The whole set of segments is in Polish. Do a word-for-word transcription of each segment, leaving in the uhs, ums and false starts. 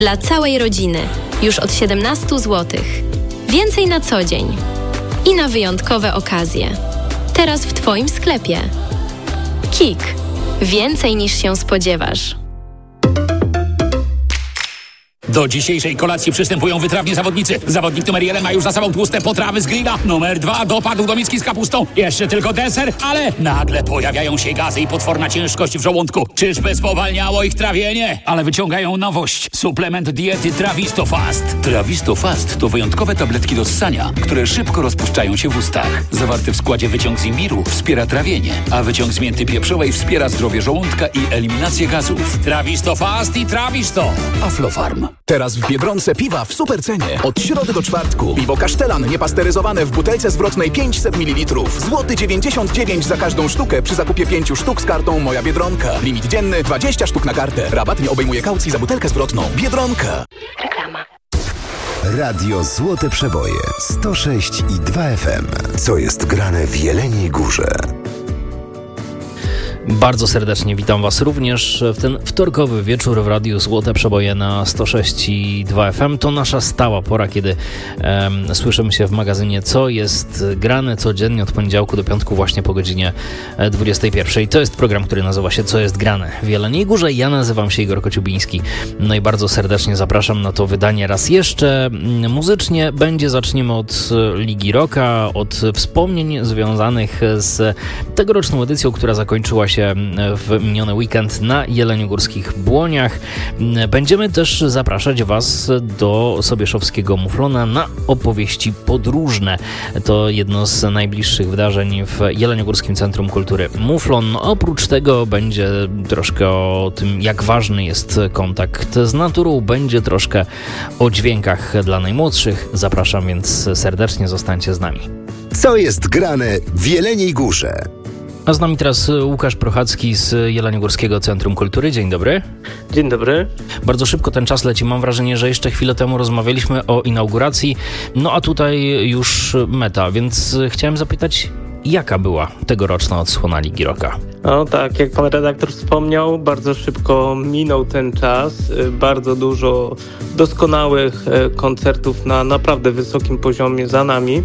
Dla całej rodziny. Już od siedemnaście złotych. Więcej na co dzień. I na wyjątkowe okazje. Teraz w Twoim sklepie. Kik. Więcej niż się spodziewasz. Do dzisiejszej kolacji przystępują wytrawni zawodnicy. Zawodnik numer jeden ma już za sobą tłuste potrawy z grilla. Numer dwa dopadł do miski z kapustą. Jeszcze tylko deser, ale nagle pojawiają się gazy i potworna ciężkość w żołądku. Czyżby spowalniało ich trawienie? Ale wyciągają nowość. Suplement diety Trawisto Fast. Trawisto Fast to wyjątkowe tabletki do ssania, które szybko rozpuszczają się w ustach. Zawarty w składzie wyciąg z imbiru wspiera trawienie, a wyciąg z mięty pieprzowej wspiera zdrowie żołądka i eliminację gazów. Trawisto Fast i Trawisto. Aflofarm. Teraz w Biedronce piwa w supercenie. Od środy do czwartku. Piwo Kasztelan niepasteryzowane w butelce zwrotnej pięćset mililitrów. Złoty dziewięćdziesiąt dziewięć za każdą sztukę przy zakupie pięciu sztuk z kartą Moja Biedronka. Limit dzienny dwadzieścia sztuk na kartę. Rabat nie obejmuje kaucji za butelkę zwrotną. Biedronka. Reklama. Radio Złote Przeboje sto sześć i dwa F M. Co jest grane w Jeleniej Górze? Bardzo serdecznie witam Was również w ten wtorkowy wieczór w Radiu Złote Przeboje na sto sześć i dwa F M. To nasza stała pora, kiedy um, słyszymy się w magazynie Co jest grane codziennie od poniedziałku do piątku właśnie po godzinie dwudziestej pierwszej. To jest program, który nazywa się Co jest grane w Jeleniej Górze. Ja nazywam się Igor Kociubiński. No i bardzo serdecznie zapraszam na to wydanie raz jeszcze. Muzycznie będzie zaczniemy od Ligi Rocka, od wspomnień związanych z tegoroczną edycją, która zakończyła się w miniony weekend na jeleniogórskich Błoniach. Będziemy też zapraszać Was do Sobieszowskiego Muflona na opowieści podróżne. To jedno z najbliższych wydarzeń w Jeleniogórskim Centrum Kultury Muflon. Oprócz tego będzie troszkę o tym, jak ważny jest kontakt z naturą. Będzie troszkę o dźwiękach dla najmłodszych. Zapraszam więc serdecznie, zostańcie z nami. Co jest grane w Jeleniej Górze? A z nami teraz Łukasz Prochacki z Jeleniogórskiego Centrum Kultury. Dzień dobry. Dzień dobry. Bardzo szybko ten czas leci. Mam wrażenie, że jeszcze chwilę temu rozmawialiśmy o inauguracji, no a tutaj już meta, więc chciałem zapytać, jaka była tegoroczna odsłona Ligi Rocka? No tak, jak pan redaktor wspomniał, bardzo szybko minął ten czas. Bardzo dużo doskonałych koncertów na naprawdę wysokim poziomie za nami.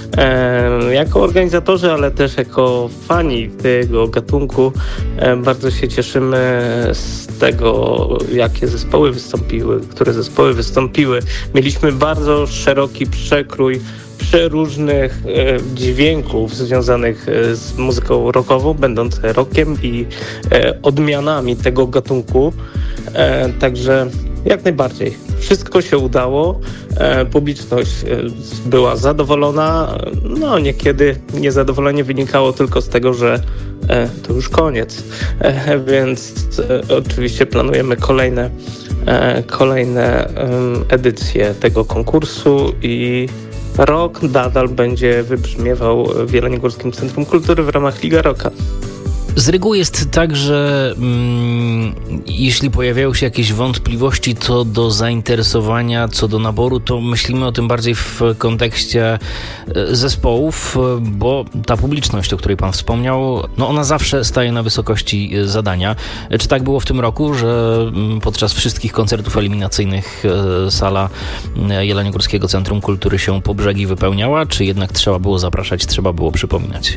E, jako organizatorzy, ale też jako fani tego gatunku e, bardzo się cieszymy z tego, jakie zespoły wystąpiły, które zespoły wystąpiły. Mieliśmy bardzo szeroki przekrój przeróżnych e, dźwięków związanych e, z muzyką rockową, będąc rockiem i e, odmianami tego gatunku. E, także jak najbardziej. Wszystko się udało. E, publiczność e, była zadowolona. No niekiedy niezadowolenie wynikało tylko z tego, że e, to już koniec. E, więc e, oczywiście planujemy kolejne, e, kolejne e, edycje tego konkursu i rok nadal będzie wybrzmiewał w Jeleniogórskim Centrum Kultury w ramach Liga Rocka. Z reguły jest tak, że mm, jeśli pojawiają się jakieś wątpliwości co do zainteresowania, co do naboru, to myślimy o tym bardziej w kontekście zespołów, bo ta publiczność, o której pan wspomniał, no ona zawsze staje na wysokości zadania. Czy tak było w tym roku, że podczas wszystkich koncertów eliminacyjnych sala Jeleniogórskiego Centrum Kultury się po brzegi wypełniała, czy jednak trzeba było zapraszać, trzeba było przypominać?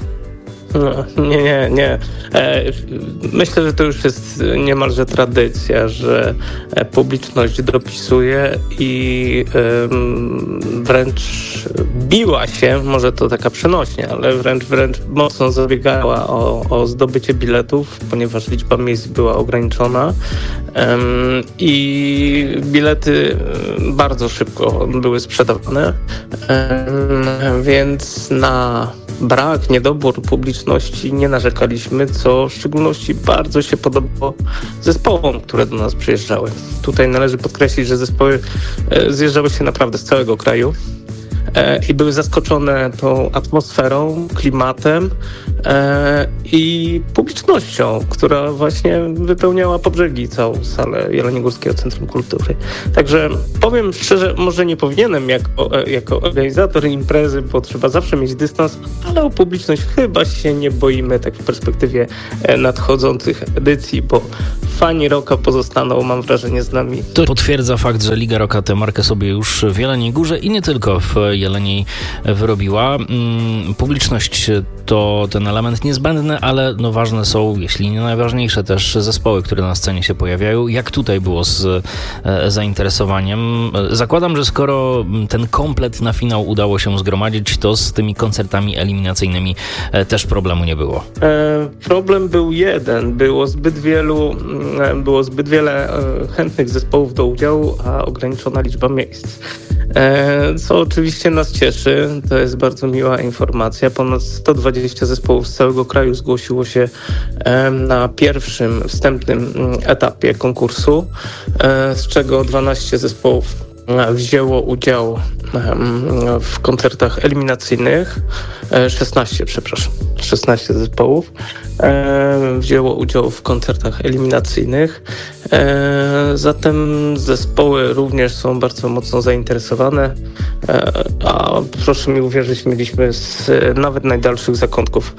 No, nie, nie, nie. E, myślę, że to już jest niemalże tradycja, że publiczność dopisuje i e, wręcz biła się, może to taka przenośnia, ale wręcz, wręcz mocno zabiegała o, o zdobycie biletów, ponieważ liczba miejsc była ograniczona e, i bilety bardzo szybko były sprzedawane, e, więc na brak, niedobór publiczności nie narzekaliśmy, co w szczególności bardzo się podobało zespołom, które do nas przyjeżdżały. Tutaj należy podkreślić, że zespoły zjeżdżały się naprawdę z całego kraju i były zaskoczone tą atmosferą, klimatem i publicznością, która właśnie wypełniała po brzegi całą salę Jeleniogórskiego Centrum Kultury. Także powiem szczerze, może nie powinienem jako, jako organizator imprezy, bo trzeba zawsze mieć dystans, ale o publiczność chyba się nie boimy tak w perspektywie nadchodzących edycji, bo fani rocka pozostaną, mam wrażenie, z nami. To potwierdza fakt, że Liga Rocka tę markę sobie już w Jeleniej Górze i nie tylko w Jeleniej wyrobiła. Publiczność to ten element niezbędny, ale no ważne są, jeśli nie najważniejsze, też zespoły, które na scenie się pojawiają. Jak tutaj było z zainteresowaniem? Zakładam, że skoro ten komplet na finał udało się zgromadzić, to z tymi koncertami eliminacyjnymi też problemu nie było. E, problem był jeden. Było zbyt wielu, było zbyt wiele chętnych zespołów do udziału, a ograniczona liczba miejsc. E, co oczywiście nas cieszy. To jest bardzo miła informacja. Ponad sto dwadzieścia zespołów z całego kraju zgłosiło się e, na pierwszym wstępnym etapie konkursu, e, z czego dwanaście zespołów wzięło udział w koncertach eliminacyjnych, szesnaście, przepraszam, szesnaście zespołów wzięło udział w koncertach eliminacyjnych. Zatem zespoły również są bardzo mocno zainteresowane, a proszę mi uwierzyć, mieliśmy z nawet najdalszych zakątków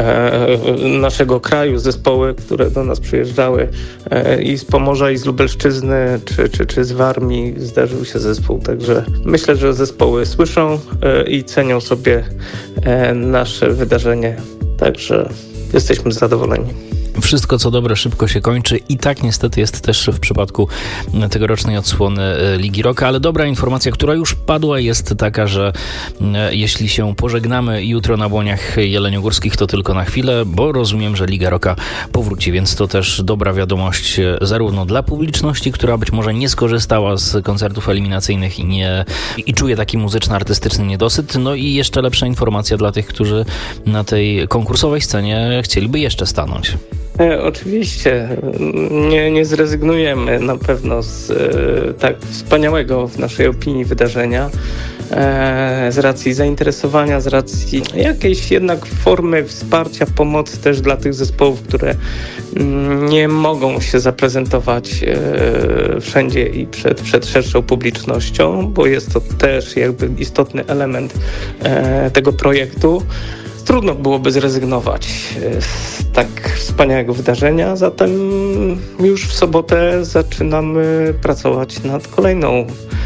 naszego kraju zespoły, które do nas przyjeżdżały i z Pomorza, i z Lubelszczyzny, czy, czy, czy z Warmii zdarzył się zespół, także myślę, że zespoły słyszą i cenią sobie nasze wydarzenie, także jesteśmy zadowoleni. Wszystko co dobre szybko się kończy i tak niestety jest też w przypadku tegorocznej odsłony Ligi Rocka, ale dobra informacja, która już padła, jest taka, że jeśli się pożegnamy jutro na błoniach jeleniogórskich, to tylko na chwilę, bo rozumiem, że Liga Rocka powróci, więc to też dobra wiadomość zarówno dla publiczności, która być może nie skorzystała z koncertów eliminacyjnych i, nie, i czuje taki muzyczno-artystyczny niedosyt, no i jeszcze lepsza informacja dla tych, którzy na tej konkursowej scenie chcieliby jeszcze stanąć. E, oczywiście nie, nie zrezygnujemy na pewno z e, tak wspaniałego w naszej opinii wydarzenia, e, z racji zainteresowania, z racji jakiejś jednak formy wsparcia, pomocy też dla tych zespołów, które m, nie mogą się zaprezentować e, wszędzie i przed, przed szerszą publicznością, bo jest to też jakby istotny element e, tego projektu. Trudno byłoby zrezygnować z tak wspaniałego wydarzenia, zatem już w sobotę zaczynamy pracować nad kolejną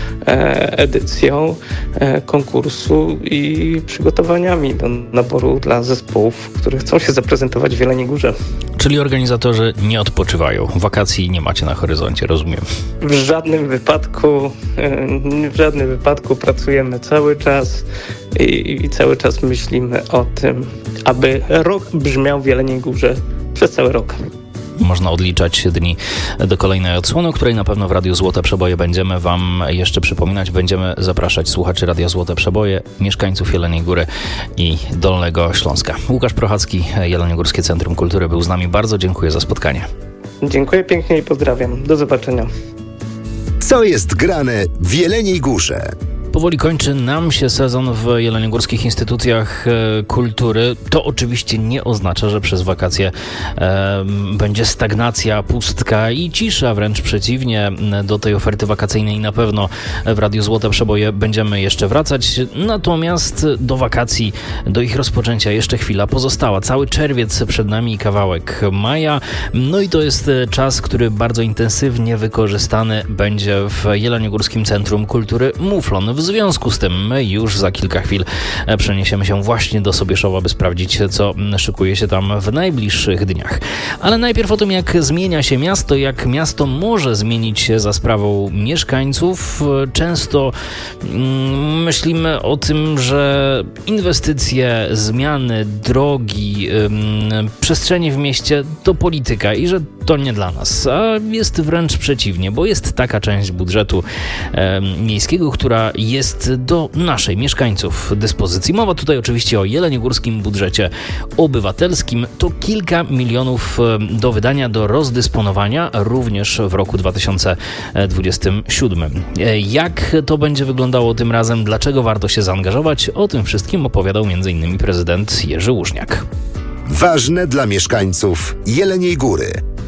edycją konkursu i przygotowaniami do naboru dla zespołów, które chcą się zaprezentować w Jeleniej Górze. Czyli organizatorzy nie odpoczywają, wakacji nie macie na horyzoncie, rozumiem? W żadnym wypadku, w żadnym wypadku pracujemy cały czas i, i cały czas myślimy o tym, aby rok brzmiał w Jeleniej Górze przez cały rok. Można odliczać dni do kolejnej odsłony, o której na pewno w Radiu Złote Przeboje będziemy Wam jeszcze przypominać. Będziemy zapraszać słuchaczy Radia Złote Przeboje, mieszkańców Jeleniej Góry i Dolnego Śląska. Łukasz Prochacki, Jeleniogórskie Centrum Kultury był z nami. Bardzo dziękuję za spotkanie. Dziękuję pięknie i pozdrawiam. Do zobaczenia. Co jest grane w Jeleniej Górze? Powoli kończy nam się sezon w jeleniogórskich instytucjach e, kultury. To oczywiście nie oznacza, że przez wakacje e, będzie stagnacja, pustka i cisza. Wręcz przeciwnie, do tej oferty wakacyjnej na pewno w Radiu Złote Przeboje będziemy jeszcze wracać. Natomiast do wakacji, do ich rozpoczęcia jeszcze chwila pozostała. Cały czerwiec przed nami i kawałek maja. No i to jest czas, który bardzo intensywnie wykorzystany będzie w Jeleniogórskim Centrum Kultury Muflon. W związku z tym my już za kilka chwil przeniesiemy się właśnie do Sobieszowa, by sprawdzić, co szykuje się tam w najbliższych dniach. Ale najpierw o tym, jak zmienia się miasto, jak miasto może zmienić się za sprawą mieszkańców. Często mm, myślimy o tym, że inwestycje, zmiany, drogi, ym, przestrzenie w mieście to polityka i że to nie dla nas, a jest wręcz przeciwnie, bo jest taka część budżetu ym, miejskiego, która jest do naszej mieszkańców dyspozycji. Mowa tutaj oczywiście o jeleniogórskim budżecie obywatelskim. To kilka milionów do wydania, do rozdysponowania również w roku dwa tysiące dwudziestym siódmym. Jak to będzie wyglądało tym razem? Dlaczego warto się zaangażować? O tym wszystkim opowiadał m. in. prezydent Jerzy Łużniak. Ważne dla mieszkańców Jeleniej Góry.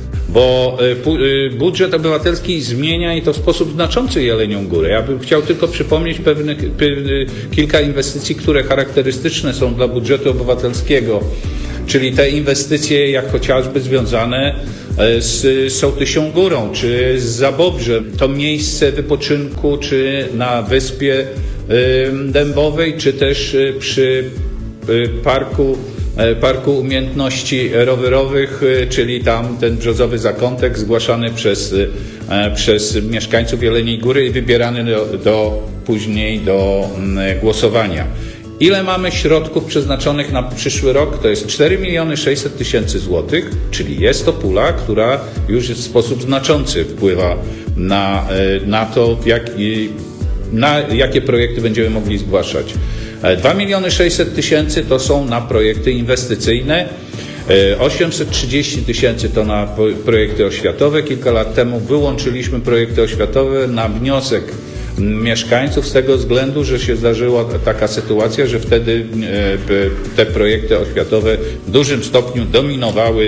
Bo budżet obywatelski zmienia i to w sposób znaczący Jelenią Górę. Ja bym chciał tylko przypomnieć pewne, pewne kilka inwestycji, które charakterystyczne są dla budżetu obywatelskiego, czyli te inwestycje jak chociażby związane z Sołtysią Górą, czy z Zabobrzem, to miejsce wypoczynku, czy na Wyspie Dębowej, czy też przy parku, parku umiejętności rowerowych, czyli tam ten brzozowy zakątek zgłaszany przez, przez mieszkańców Jeleniej Góry i wybierany do, do później do głosowania. Ile mamy środków przeznaczonych na przyszły rok? To jest cztery miliony sześćset tysięcy złotych, czyli jest to pula, która już w sposób znaczący wpływa na, na to, w jak, na jakie projekty będziemy mogli zgłaszać. dwa miliony sześćset tysięcy to są na projekty inwestycyjne, osiemset trzydzieści tysięcy to na projekty oświatowe. Kilka lat temu wyłączyliśmy projekty oświatowe na wniosek mieszkańców z tego względu, że się zdarzyła taka sytuacja, że wtedy te projekty oświatowe w dużym stopniu dominowały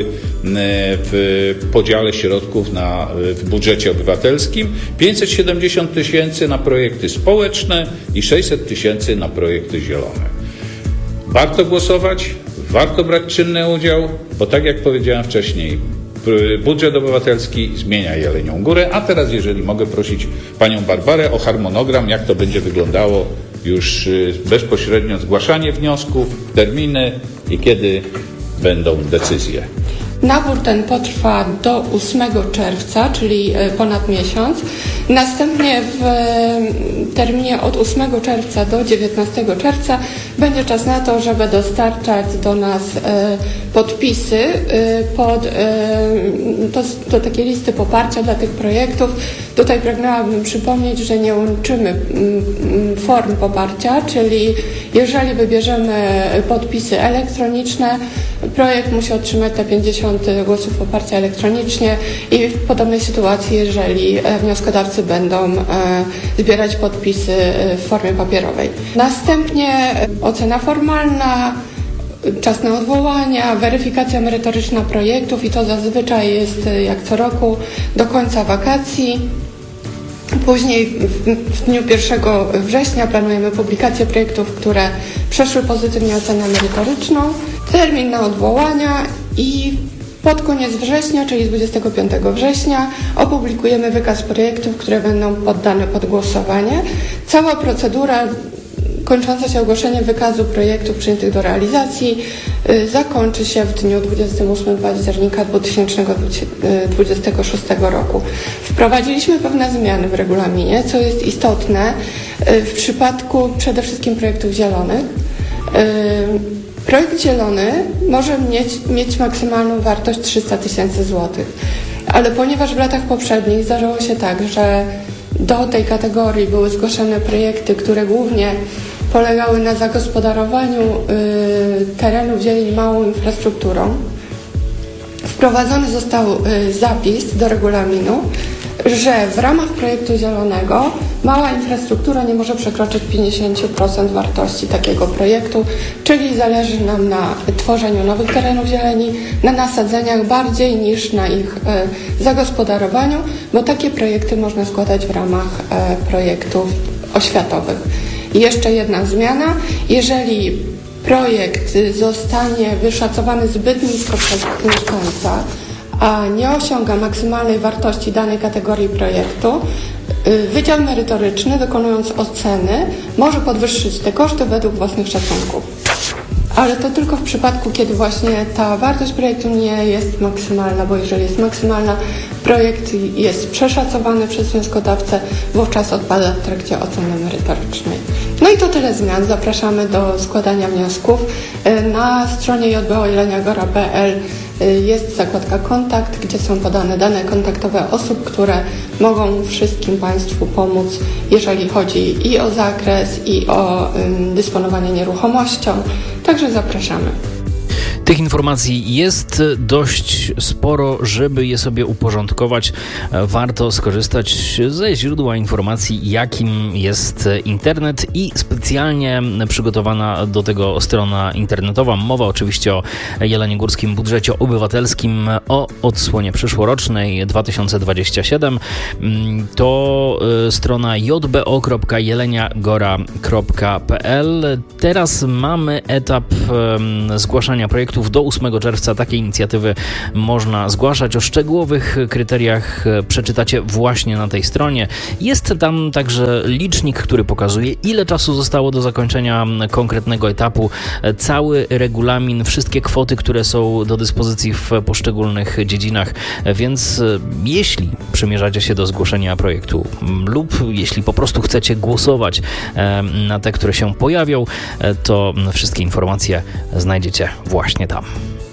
w podziale środków na, w budżecie obywatelskim. pięćset siedemdziesiąt tysięcy na projekty społeczne i sześćset tysięcy na projekty zielone. Warto głosować, warto brać czynny udział, bo tak jak powiedziałem wcześniej, budżet obywatelski zmienia Jelenią Górę, a teraz jeżeli mogę prosić panią Barbarę o harmonogram, jak to będzie wyglądało już bezpośrednio zgłaszanie wniosków, terminy i kiedy będą decyzje. Nabór ten potrwa do ósmego czerwca, czyli ponad miesiąc. Następnie w terminie od ósmego czerwca do dziewiętnastego czerwca będzie czas na to, żeby dostarczać do nas podpisy pod to, to takie listy poparcia dla tych projektów. Tutaj pragnęłabym przypomnieć, że nie łączymy form poparcia, czyli jeżeli wybierzemy podpisy elektroniczne, projekt musi otrzymać te pięćdziesiąt głosów poparcia elektronicznie i w podobnej sytuacji, jeżeli wnioskodawcy będą zbierać podpisy w formie papierowej. Następnie ocena formalna, czas na odwołania, weryfikacja merytoryczna projektów i to zazwyczaj jest jak co roku do końca wakacji. Później w dniu pierwszego września planujemy publikację projektów, które przeszły pozytywnie ocenę merytoryczną, termin na odwołania i pod koniec września, czyli dwudziestego piątego września, opublikujemy wykaz projektów, które będą poddane pod głosowanie. Cała procedura kończąca się ogłoszeniem wykazu projektów przyjętych do realizacji y, zakończy się w dniu dwudziestego ósmego października dwa tysiące dwudziestego szóstego roku. Wprowadziliśmy pewne zmiany w regulaminie, co jest istotne y, w przypadku przede wszystkim projektów zielonych. Y, Projekt zielony może mieć, mieć maksymalną wartość trzysta tysięcy złotych, ale ponieważ w latach poprzednich zdarzało się tak, że do tej kategorii były zgłoszone projekty, które głównie polegały na zagospodarowaniu y, terenów zieleni małą infrastrukturą, wprowadzony został y, zapis do regulaminu, że w ramach projektu zielonego mała infrastruktura nie może przekroczyć pięćdziesiąt procent wartości takiego projektu, czyli zależy nam na tworzeniu nowych terenów zieleni, na nasadzeniach bardziej niż na ich e, zagospodarowaniu, bo takie projekty można składać w ramach e, projektów oświatowych. I jeszcze jedna zmiana, jeżeli projekt zostanie wyszacowany zbyt nisko przez mieszkańca, a nie osiąga maksymalnej wartości danej kategorii projektu, Wydział Merytoryczny, wykonując oceny, może podwyższyć te koszty według własnych szacunków. Ale to tylko w przypadku, kiedy właśnie ta wartość projektu nie jest maksymalna, bo jeżeli jest maksymalna, projekt jest przeszacowany przez wnioskodawcę, wówczas odpada w trakcie oceny merytorycznej. No i to tyle zmian. Zapraszamy do składania wniosków. Na stronie j b o jelenia góra kropka p l jest zakładka kontakt, gdzie są podane dane kontaktowe osób, które mogą wszystkim Państwu pomóc, jeżeli chodzi i o zakres, i o ym, dysponowanie nieruchomością. Także zapraszamy. Tych informacji jest dość sporo, żeby je sobie uporządkować. Warto skorzystać ze źródła informacji, jakim jest internet i specjalnie przygotowana do tego strona internetowa. Mowa oczywiście o jeleniogórskim budżecie obywatelskim, o odsłonie przyszłorocznej dwa tysiące dwudziestym siódmym. To strona j b o kropka jelenia góra kropka p l. Teraz mamy etap zgłaszania projektu projektów. Do ósmego czerwca takie inicjatywy można zgłaszać. O szczegółowych kryteriach przeczytacie właśnie na tej stronie. Jest tam także licznik, który pokazuje, ile czasu zostało do zakończenia konkretnego etapu, cały regulamin, wszystkie kwoty, które są do dyspozycji w poszczególnych dziedzinach, więc jeśli przymierzacie się do zgłoszenia projektu lub jeśli po prostu chcecie głosować na te, które się pojawią, to wszystkie informacje znajdziecie właśnie tam.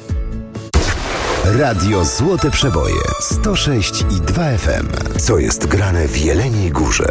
Radio Złote Przeboje sto sześć i dwa F M. Co jest grane w Jeleniej Górze?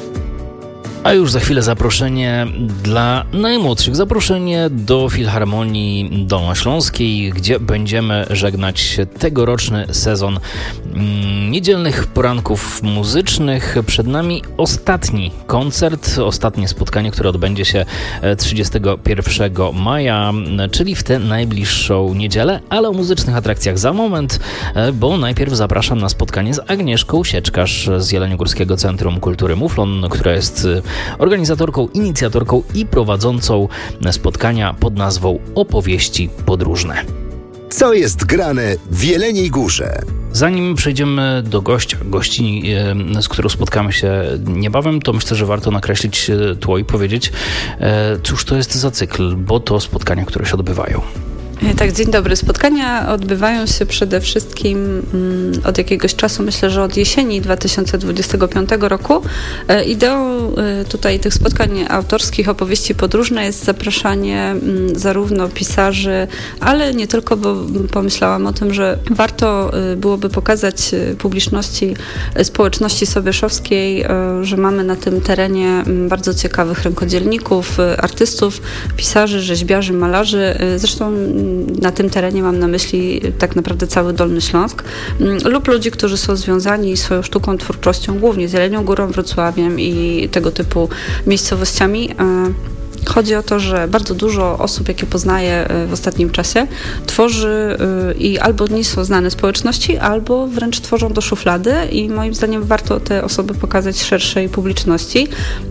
A już za chwilę zaproszenie dla najmłodszych. Zaproszenie do Filharmonii Dolnośląskiej, gdzie będziemy żegnać tegoroczny sezon niedzielnych poranków muzycznych. Przed nami ostatni koncert, ostatnie spotkanie, które odbędzie się trzydziestego pierwszego maja, czyli w tę najbliższą niedzielę, ale o muzycznych atrakcjach za moment, bo najpierw zapraszam na spotkanie z Agnieszką Sieczkarz z Jeleniogórskiego Centrum Kultury Muflon, która jest organizatorką, inicjatorką i prowadzącą spotkania pod nazwą Opowieści podróżne. Co jest grane w Jeleniej Górze? Zanim przejdziemy do gościa, gościni, z którą spotkamy się niebawem, to myślę, że warto nakreślić tło i powiedzieć, cóż to jest za cykl, bo to spotkania, które się odbywają. Tak, dzień dobry. Spotkania odbywają się przede wszystkim mm, od jakiegoś czasu, myślę, że od jesieni dwa tysiące dwudziestego piątego roku. E, ideą e, tutaj tych spotkań autorskich Opowieści podróżne jest zapraszanie m, zarówno pisarzy, ale nie tylko, bo pomyślałam o tym, że warto e, byłoby pokazać publiczności, e, społeczności sobieszowskiej, e, że mamy na tym terenie m, bardzo ciekawych rękodzielników, e, artystów, pisarzy, rzeźbiarzy, malarzy. E, zresztą na tym terenie mam na myśli tak naprawdę cały Dolny Śląsk lub ludzi, którzy są związani swoją sztuką, twórczością, głównie z Jelenią Górą, Wrocławiem i tego typu miejscowościami. Chodzi o to, że bardzo dużo osób, jakie poznaję w ostatnim czasie, tworzy i albo nie są znane społeczności, albo wręcz tworzą do szuflady i moim zdaniem warto te osoby pokazać szerszej publiczności.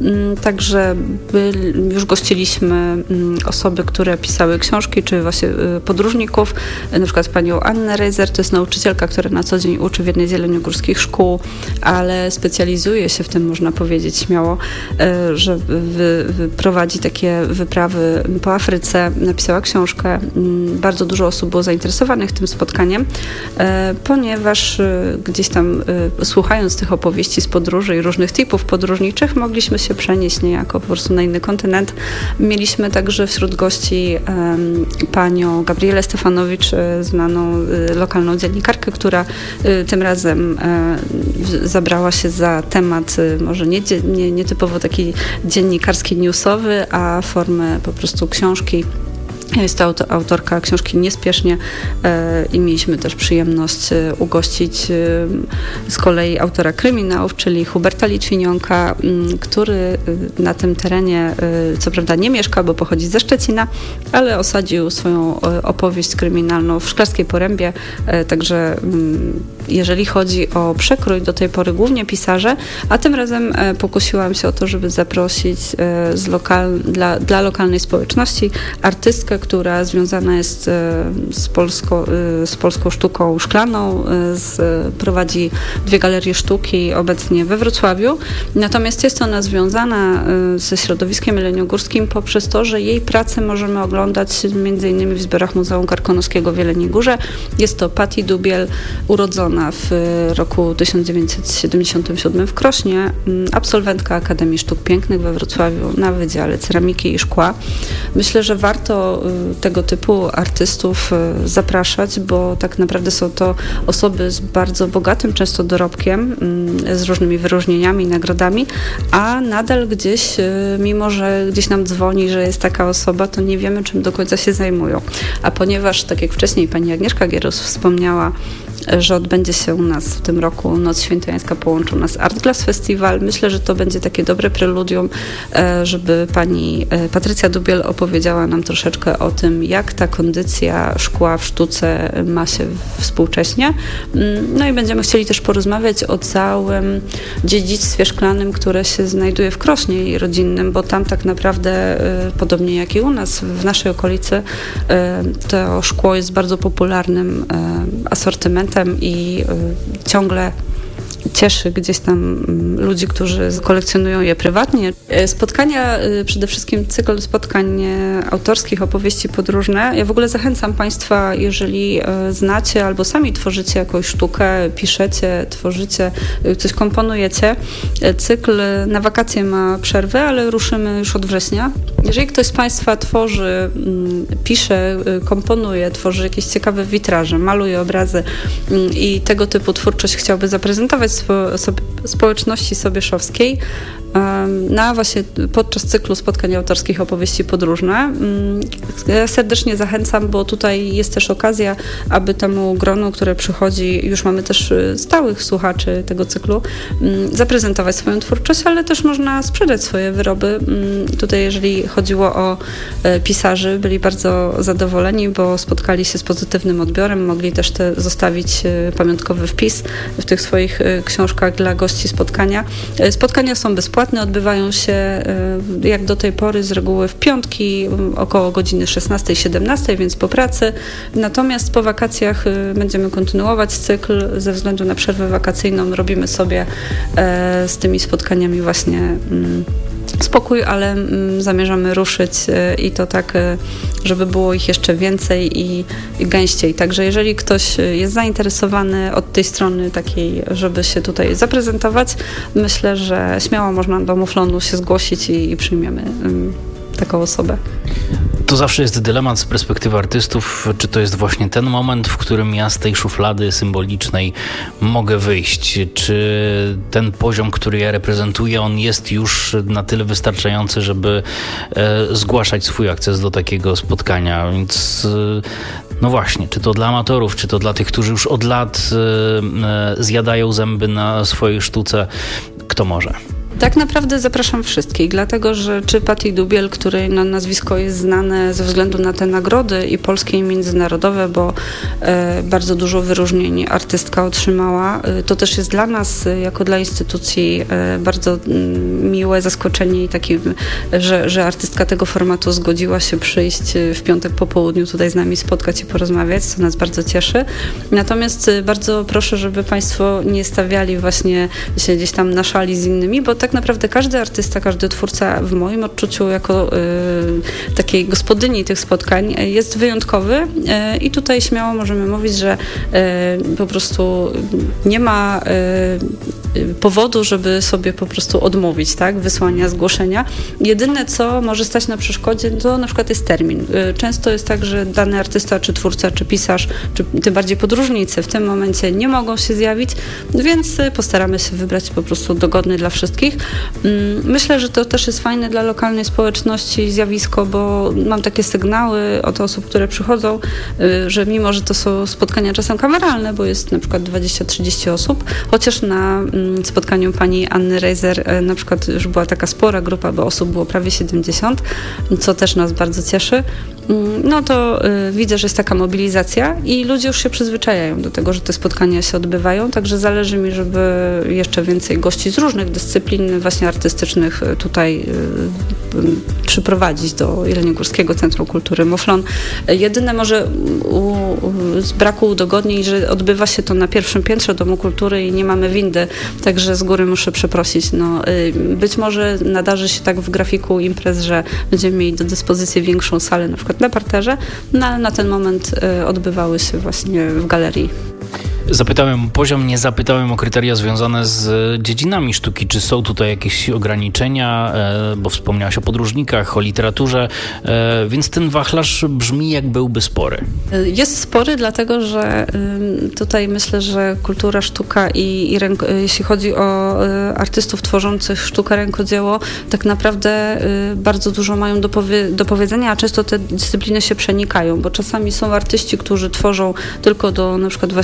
Także już gościliśmy osoby, które pisały książki, czy właśnie podróżników, na przykład panią Annę Reiser, to jest nauczycielka, która na co dzień uczy w jednej z jeleniogórskich szkół, ale specjalizuje się w tym, można powiedzieć śmiało, że prowadzi takie wyprawy po Afryce, napisała książkę. Bardzo dużo osób było zainteresowanych tym spotkaniem, ponieważ gdzieś tam słuchając tych opowieści z podróży i różnych typów podróżniczych mogliśmy się przenieść niejako po prostu na inny kontynent. Mieliśmy także wśród gości panią Gabrielę Stefanowicz, znaną lokalną dziennikarkę, która tym razem zabrała się za temat może nie, nie, nie typowo taki dziennikarski, newsowy, a formę po prostu książki. Jest to autorka książki Niespiesznie e, i mieliśmy też przyjemność e, ugościć e, z kolei autora kryminałów, czyli Huberta Litwinionka, m, który e, na tym terenie e, co prawda nie mieszka, bo pochodzi ze Szczecina, ale osadził swoją e, opowieść kryminalną w Szklarskiej Porębie, e, także m, jeżeli chodzi o przekrój, do tej pory głównie pisarze, a tym razem e, pokusiłam się o to, żeby zaprosić e, z lokal, dla, dla lokalnej społeczności artystkę, która związana jest z, polsko, z polską sztuką szklaną, z, prowadzi dwie galerie sztuki obecnie we Wrocławiu. Natomiast jest ona związana ze środowiskiem jeleniogórskim poprzez to, że jej pracę możemy oglądać między innymi w zbiorach Muzeum Karkonoskiego w Jeleniej Górze. Jest to Patty Dubiel, urodzona w roku tysiąc dziewięćset siedemdziesiątym siódmym w Krośnie, absolwentka Akademii Sztuk Pięknych we Wrocławiu na Wydziale Ceramiki i Szkła. Myślę, że warto tego typu artystów zapraszać, bo tak naprawdę są to osoby z bardzo bogatym często dorobkiem, z różnymi wyróżnieniami, nagrodami, a nadal gdzieś, mimo że gdzieś nam dzwoni, że jest taka osoba, to nie wiemy, czym do końca się zajmują. A ponieważ, tak jak wcześniej pani Agnieszka Gierus wspomniała że odbędzie się u nas w tym roku Noc Świętojańska połączona z Art Glass Festival. Myślę, że to będzie takie dobre preludium, żeby pani Patrycja Dubiel opowiedziała nam troszeczkę o tym, jak ta kondycja szkła w sztuce ma się współcześnie. No i będziemy chcieli też porozmawiać o całym dziedzictwie szklanym, które się znajduje w Krośnie rodzinnym, bo tam tak naprawdę, podobnie jak i u nas, w naszej okolicy, to szkło jest bardzo popularnym asortymentem i ciągle cieszy gdzieś tam ludzi, którzy kolekcjonują je prywatnie. Spotkania, przede wszystkim cykl spotkań autorskich, opowieści podróżne. Ja w ogóle zachęcam Państwa, jeżeli znacie albo sami tworzycie jakąś sztukę, piszecie, tworzycie, coś komponujecie. Cykl na wakacje ma przerwę, ale ruszymy już od września. Jeżeli ktoś z Państwa tworzy, pisze, komponuje, tworzy jakieś ciekawe witraże, maluje obrazy i tego typu twórczość chciałby zaprezentować spo, sobie, społeczności sobieszowskiej na właśnie podczas cyklu spotkań autorskich opowieści podróżne. Ja serdecznie zachęcam, bo tutaj jest też okazja, aby temu gronu, które przychodzi, już mamy też stałych słuchaczy tego cyklu, zaprezentować swoją twórczość, ale też można sprzedać swoje wyroby. Tutaj jeżeli chodziło o pisarzy, byli bardzo zadowoleni, bo spotkali się z pozytywnym odbiorem, mogli też te zostawić pamiątkowy wpis w tych swoich książkach dla gości spotkania. Spotkania są bezpłatne, odbywają się jak do tej pory z reguły w piątki około godziny szesnastej siedemnastej, więc po pracy. Natomiast po wakacjach będziemy kontynuować cykl. Ze względu na przerwę wakacyjną robimy sobie z tymi spotkaniami właśnie spokój, ale zamierzamy ruszyć i to tak, żeby było ich jeszcze więcej i, i gęściej. Także jeżeli ktoś jest zainteresowany od tej strony takiej, żeby się tutaj zaprezentować, myślę, że śmiało można do Muflonu się zgłosić i, i przyjmiemy um, taką osobę. To zawsze jest dylemat z perspektywy artystów, czy to jest właśnie ten moment, w którym ja z tej szuflady symbolicznej mogę wyjść, czy ten poziom, który ja reprezentuję, on jest już na tyle wystarczający, żeby e, zgłaszać swój akces do takiego spotkania, więc e, no właśnie, czy to dla amatorów, czy to dla tych, którzy już od lat e, e, zjadają zęby na swojej sztuce, kto może? Tak naprawdę zapraszam wszystkich, dlatego że czy Patty Dubiel, której no, nazwisko jest znane ze względu na te nagrody i polskie i międzynarodowe, bo e, bardzo dużo wyróżnień artystka otrzymała, e, to też jest dla nas, e, jako dla instytucji, e, bardzo m, miłe zaskoczenie i takie, że, że artystka tego formatu zgodziła się przyjść w piątek po południu tutaj z nami spotkać i porozmawiać, co nas bardzo cieszy. Natomiast e, bardzo proszę, żeby Państwo nie stawiali właśnie się gdzieś tam na szali z innymi, bo tak naprawdę każdy artysta, każdy twórca w moim odczuciu jako y, takiej gospodyni tych spotkań jest wyjątkowy y, i tutaj śmiało możemy mówić, że y, po prostu nie ma y, powodu, żeby sobie po prostu odmówić, tak, wysłania zgłoszenia. Jedyne, co może stać na przeszkodzie, to na przykład jest termin. Y, często jest tak, że dany artysta, czy twórca, czy pisarz, czy tym bardziej podróżnicy w tym momencie nie mogą się zjawić, więc y, postaramy się wybrać po prostu dogodny dla wszystkich. Myślę, że to też jest fajne dla lokalnej społeczności zjawisko, bo mam takie sygnały od osób, które przychodzą, że mimo, że to są spotkania czasem kameralne, bo jest na przykład dwadzieścia trzydzieści osób, chociaż na spotkaniu pani Anny Reiser na przykład już była taka spora grupa, bo osób było prawie siedemdziesiąt, co też nas bardzo cieszy, no to widzę, że jest taka mobilizacja i ludzie już się przyzwyczajają do tego, że te spotkania się odbywają, także zależy mi, żeby jeszcze więcej gości z różnych dyscyplin właśnie artystycznych tutaj y, przyprowadzić do Jeleniogórskiego Centrum Kultury Muflon. Jedyne może u, u, z braku udogodnień, że odbywa się to na pierwszym piętrze Domu Kultury i nie mamy windy, także z góry muszę przeprosić. No, y, być może nadarzy się tak w grafiku imprez, że będziemy mieli do dyspozycji większą salę, na przykład na parterze, no, ale na ten moment y, odbywały się właśnie w galerii. Zapytałem o poziom, nie zapytałem o kryteria związane z dziedzinami sztuki. Czy są tutaj jakieś ograniczenia, bo wspomniałaś o podróżnikach, o literaturze, więc ten wachlarz brzmi, jak byłby spory. Jest spory, dlatego że tutaj myślę, że kultura, sztuka i, i ręko, jeśli chodzi o artystów tworzących sztukę, rękodzieło, tak naprawdę bardzo dużo mają do, powie, do powiedzenia, a często te dyscypliny się przenikają, bo czasami są artyści, którzy tworzą tylko do na przykład właśnie galerii,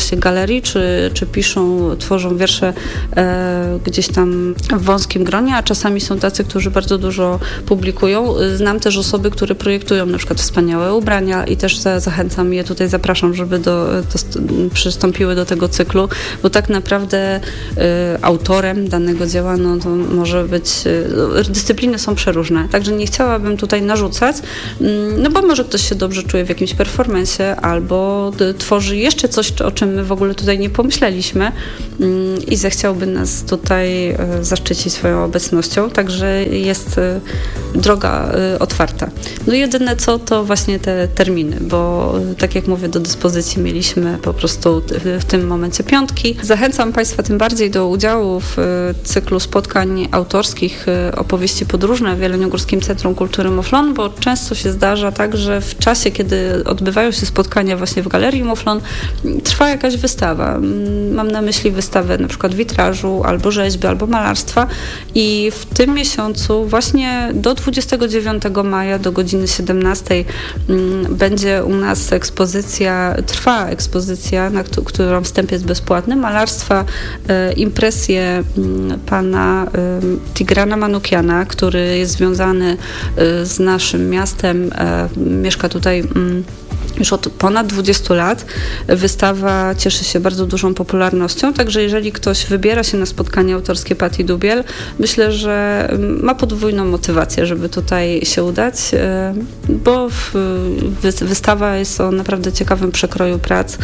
galerii, czy, czy piszą, tworzą wiersze e, gdzieś tam w wąskim gronie, a czasami są tacy, którzy bardzo dużo publikują. Znam też osoby, które projektują na przykład wspaniałe ubrania i też za, zachęcam je tutaj, zapraszam, żeby do, do, przystąpiły do tego cyklu, bo tak naprawdę y, autorem danego dzieła, no to może być, y, dyscypliny są przeróżne, także nie chciałabym tutaj narzucać, y, no bo może ktoś się dobrze czuje w jakimś performance'ie albo y, tworzy jeszcze coś, o czym my w ogóle tutaj nie pomyśleliśmy y, i zechciałby nas tutaj y, zaszczycić swoją obecnością, także jest y, droga y, otwarta. No jedyne co, to właśnie te terminy, bo y, tak jak mówię, do dyspozycji mieliśmy po prostu w tym momencie piątki. Zachęcam Państwa tym bardziej do udziału w cyklu spotkań autorskich opowieści podróżne w Jeleniogórskim Centrum Kultury Muflon, bo często się zdarza tak, że w czasie, kiedy odbywają się spotkania właśnie w Galerii Muflon, trwa jakaś wystawa. Mam na myśli wystawę na przykład witrażu, albo rzeźby, albo malarstwa i w tym miesiącu właśnie do dwudziestego dziewiątego maja do godziny siedemnastej będzie u nas ekspozycja, trwa ekspozycja, na którą wstęp jest bezpłatny, malarstwa, e, impresje m, pana e, Tigrana Manukiana, który jest związany e, z naszym miastem, e, mieszka tutaj m, już od ponad dwudziestu lat. Wystawa cieszy się bardzo dużą popularnością, także jeżeli ktoś wybiera się na spotkanie autorskie Patty Dubiel, myślę, że ma podwójną motywację, żeby tutaj się udać, bo wystawa jest o naprawdę ciekawym przekroju prac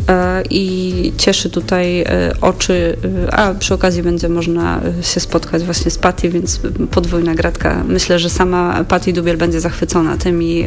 i cieszy tutaj oczy, a przy okazji będzie można się spotkać właśnie z Patty, więc podwójna gratka. Myślę, że sama Patty Dubiel będzie zachwycona tymi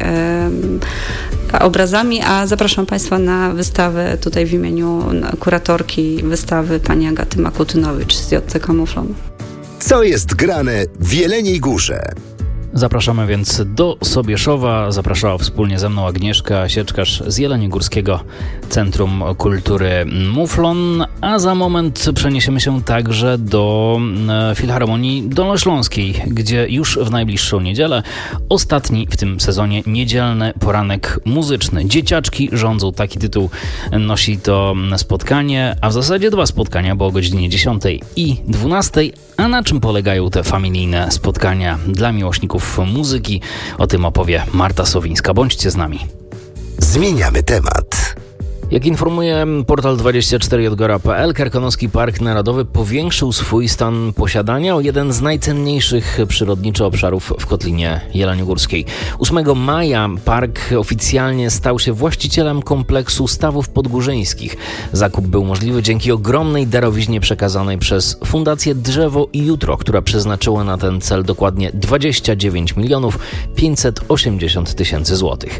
obrazami, a zapraszam Państwa na wystawę tutaj w imieniu kuratorki wystawy pani Agaty Makutynowicz z J C K Muflon. Co jest grane w Jeleniej Górze? Zapraszamy więc do Sobieszowa. Zapraszała wspólnie ze mną Agnieszka Sieczkarz z Jeleniogórskiego Centrum Kultury Muflon, a za moment przeniesiemy się także do Filharmonii Dolnośląskiej, gdzie już w najbliższą niedzielę ostatni w tym sezonie niedzielny poranek muzyczny. Dzieciaczki rządzą, taki tytuł nosi to spotkanie, a w zasadzie dwa spotkania, bo o godzinie dziesiątej i dwunastej. A na czym polegają te familijne spotkania dla miłośników muzyki? O tym opowie Marta Sowińska. Bądźcie z nami. Zmieniamy temat. Jak informuje portal dwadzieścia cztery Jodgora kropka pe el, Karkonoski Park Narodowy powiększył swój stan posiadania o jeden z najcenniejszych przyrodniczo obszarów w Kotlinie Jeleniogórskiej. ósmego maja park oficjalnie stał się właścicielem kompleksu stawów podgórzyńskich. Zakup był możliwy dzięki ogromnej darowiźnie przekazanej przez Fundację Drzewo i Jutro, która przeznaczyła na ten cel dokładnie dwadzieścia dziewięć milionów pięćset osiemdziesiąt tysięcy złotych.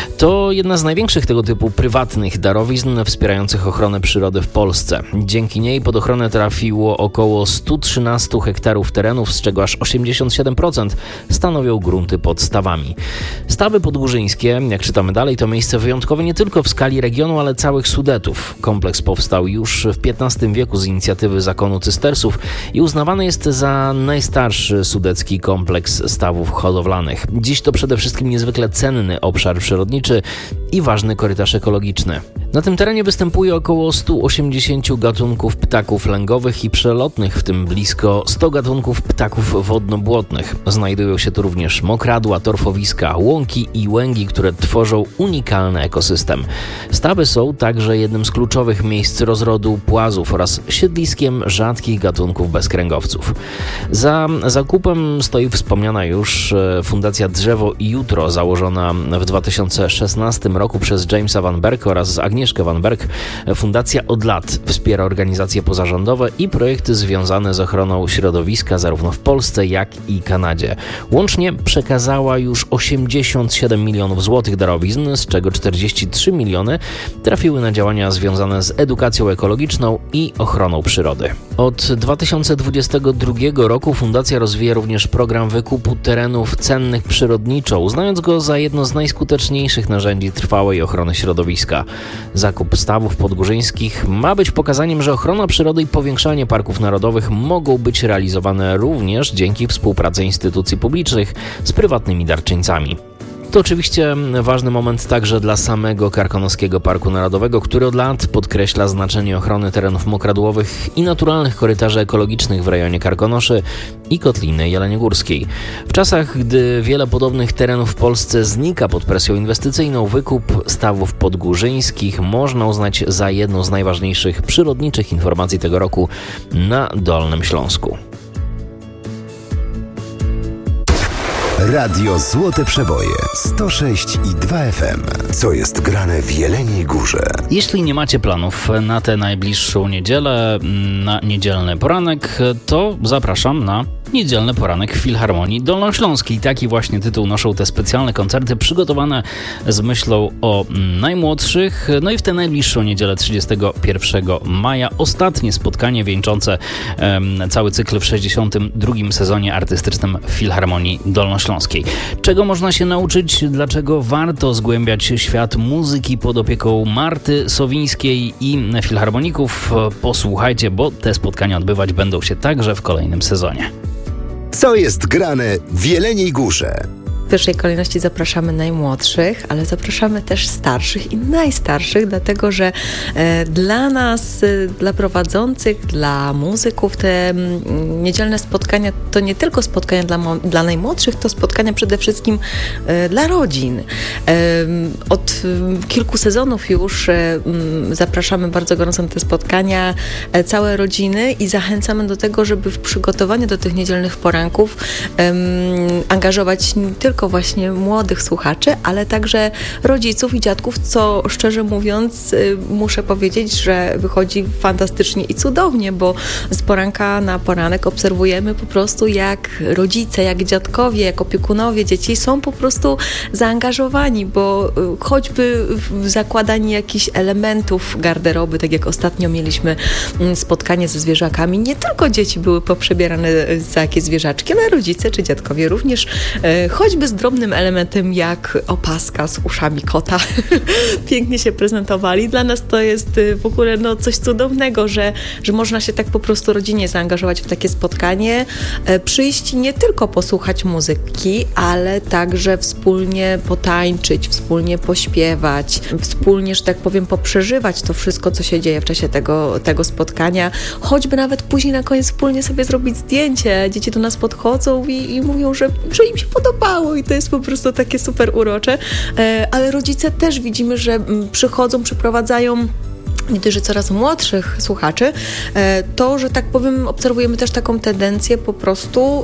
To jedna z największych tego typu prywatnych darowizn wspierających ochronę przyrody w Polsce. Dzięki niej pod ochronę trafiło około sto trzynaście hektarów terenów, z czego aż osiemdziesiąt siedem procent stanowią grunty pod stawami. Stawy podgórzyńskie, jak czytamy dalej, to miejsce wyjątkowe nie tylko w skali regionu, ale całych Sudetów. Kompleks powstał już w piętnastym wieku z inicjatywy zakonu Cystersów i uznawany jest za najstarszy sudecki kompleks stawów hodowlanych. Dziś to przede wszystkim niezwykle cenny obszar przyrodniczy i ważny korytarz ekologiczny. Na tym terenie występuje około sto osiemdziesiąt gatunków ptaków lęgowych i przelotnych, w tym blisko sto gatunków ptaków wodno-błotnych. Znajdują się tu również mokradła, torfowiska, łąki i łęgi, które tworzą unikalny ekosystem. Stawy są także jednym z kluczowych miejsc rozrodu płazów oraz siedliskiem rzadkich gatunków bezkręgowców. Za zakupem stoi wspomniana już Fundacja Drzewo i Jutro, założona w dwa tysiące szesnastym roku przez Jamesa Van Berka oraz Agnieszkę Van Berk. Fundacja od lat wspiera organizacje pozarządowe i projekty związane z ochroną środowiska zarówno w Polsce, jak i Kanadzie. Łącznie przekazała już osiemdziesiąt siedem milionów złotych darowizn, z czego czterdzieści trzy miliony trafiły na działania związane z edukacją ekologiczną i ochroną przyrody. Od dwa tysiące dwudziestego drugiego roku fundacja rozwija również program wykupu terenów cennych przyrodniczo, uznając go za jedno z najskuteczniejszych narzędzi trwałej ochrony środowiska. Zakup stawów podgórzyńskich ma być pokazaniem, że ochrona przyrody i powiększanie parków narodowych mogą być realizowane również dzięki współpracy instytucji publicznych z prywatnymi darczyńcami. To oczywiście ważny moment także dla samego Karkonoskiego Parku Narodowego, który od lat podkreśla znaczenie ochrony terenów mokradłowych i naturalnych korytarzy ekologicznych w rejonie Karkonoszy i Kotliny Jeleniogórskiej. W czasach, gdy wiele podobnych terenów w Polsce znika pod presją inwestycyjną, wykup stawów podgórzyńskich można uznać za jedną z najważniejszych przyrodniczych informacji tego roku na Dolnym Śląsku. Radio Złote Przeboje sto sześć i dwa F M. Co jest grane w Jeleniej Górze? Jeśli nie macie planów na tę najbliższą niedzielę, na niedzielny poranek, to zapraszam na Niedzielny Poranek w Filharmonii Dolnośląskiej. Taki właśnie tytuł noszą te specjalne koncerty przygotowane z myślą o najmłodszych. No i w tę najbliższą niedzielę trzydziestego pierwszego maja ostatnie spotkanie wieńczące um, cały cykl w sześćdziesiątym drugim sezonie artystycznym Filharmonii Dolnośląskiej. Czego można się nauczyć? Dlaczego warto zgłębiać świat muzyki pod opieką Marty Sowińskiej i filharmoników? Posłuchajcie, bo te spotkania odbywać będą się także w kolejnym sezonie. Co jest grane w Jeleniej Górze? W pierwszej kolejności zapraszamy najmłodszych, ale zapraszamy też starszych i najstarszych, dlatego że e, dla nas, e, dla prowadzących, dla muzyków te m, niedzielne spotkania to nie tylko spotkania dla, dla najmłodszych, to spotkania przede wszystkim e, dla rodzin. E, od e, kilku sezonów już e, m, zapraszamy bardzo gorąco na te spotkania e, całe rodziny i zachęcamy do tego, żeby w przygotowaniu do tych niedzielnych poranków e, angażować nie tylko właśnie młodych słuchaczy, ale także rodziców i dziadków, co szczerze mówiąc muszę powiedzieć, że wychodzi fantastycznie i cudownie, bo z poranka na poranek obserwujemy po prostu jak rodzice, jak dziadkowie, jak opiekunowie dzieci są po prostu zaangażowani, bo choćby w zakładanie jakichś elementów garderoby, tak jak ostatnio mieliśmy spotkanie ze zwierzakami, nie tylko dzieci były poprzebierane za jakieś zwierzaczki, ale rodzice czy dziadkowie również, choćby z drobnym elementem jak opaska z uszami kota pięknie się prezentowali. Dla nas to jest w ogóle no, coś cudownego, że, że można się tak po prostu rodzinie zaangażować w takie spotkanie, przyjść nie tylko posłuchać muzyki, ale także wspólnie potańczyć, wspólnie pośpiewać, wspólnie, że tak powiem, poprzeżywać to wszystko, co się dzieje w czasie tego, tego spotkania, choćby nawet później na koniec wspólnie sobie zrobić zdjęcie. Dzieci do nas podchodzą i, i mówią, że, że im się podobało i to jest po prostu takie super urocze, ale rodzice też widzimy, że przychodzą, przyprowadzają nie tylko coraz młodszych słuchaczy, to, że tak powiem, obserwujemy też taką tendencję po prostu,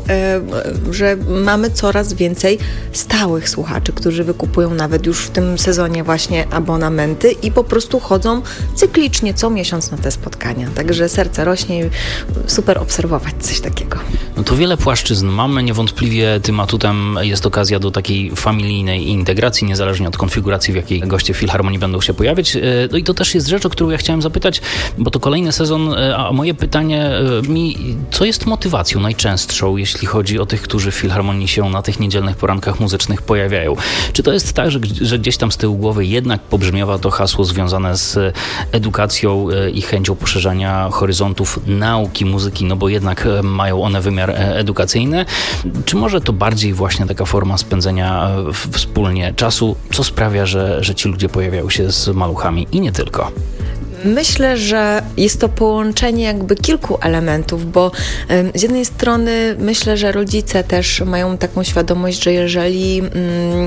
że mamy coraz więcej stałych słuchaczy, którzy wykupują nawet już w tym sezonie właśnie abonamenty i po prostu chodzą cyklicznie co miesiąc na te spotkania. Także serce rośnie i super obserwować coś takiego. No to wiele płaszczyzn mamy. Niewątpliwie tym atutem jest okazja do takiej familijnej integracji, niezależnie od konfiguracji, w jakiej goście Filharmonii będą się pojawiać. No i to też jest rzecz, o którą ja chciałem zapytać, bo to kolejny sezon, a moje pytanie mi, co jest motywacją najczęstszą, jeśli chodzi o tych, którzy w Filharmonii się na tych niedzielnych porankach muzycznych pojawiają? Czy to jest tak, że, że gdzieś tam z tyłu głowy jednak pobrzmiewa to hasło związane z edukacją i chęcią poszerzania horyzontów nauki muzyki, no bo jednak mają one wymiar edukacyjny? Czy może to bardziej właśnie taka forma spędzenia wspólnie czasu, co sprawia, że, że ci ludzie pojawiają się z maluchami i nie tylko? Myślę, że jest to połączenie jakby kilku elementów, bo z jednej strony myślę, że rodzice też mają taką świadomość, że jeżeli mm,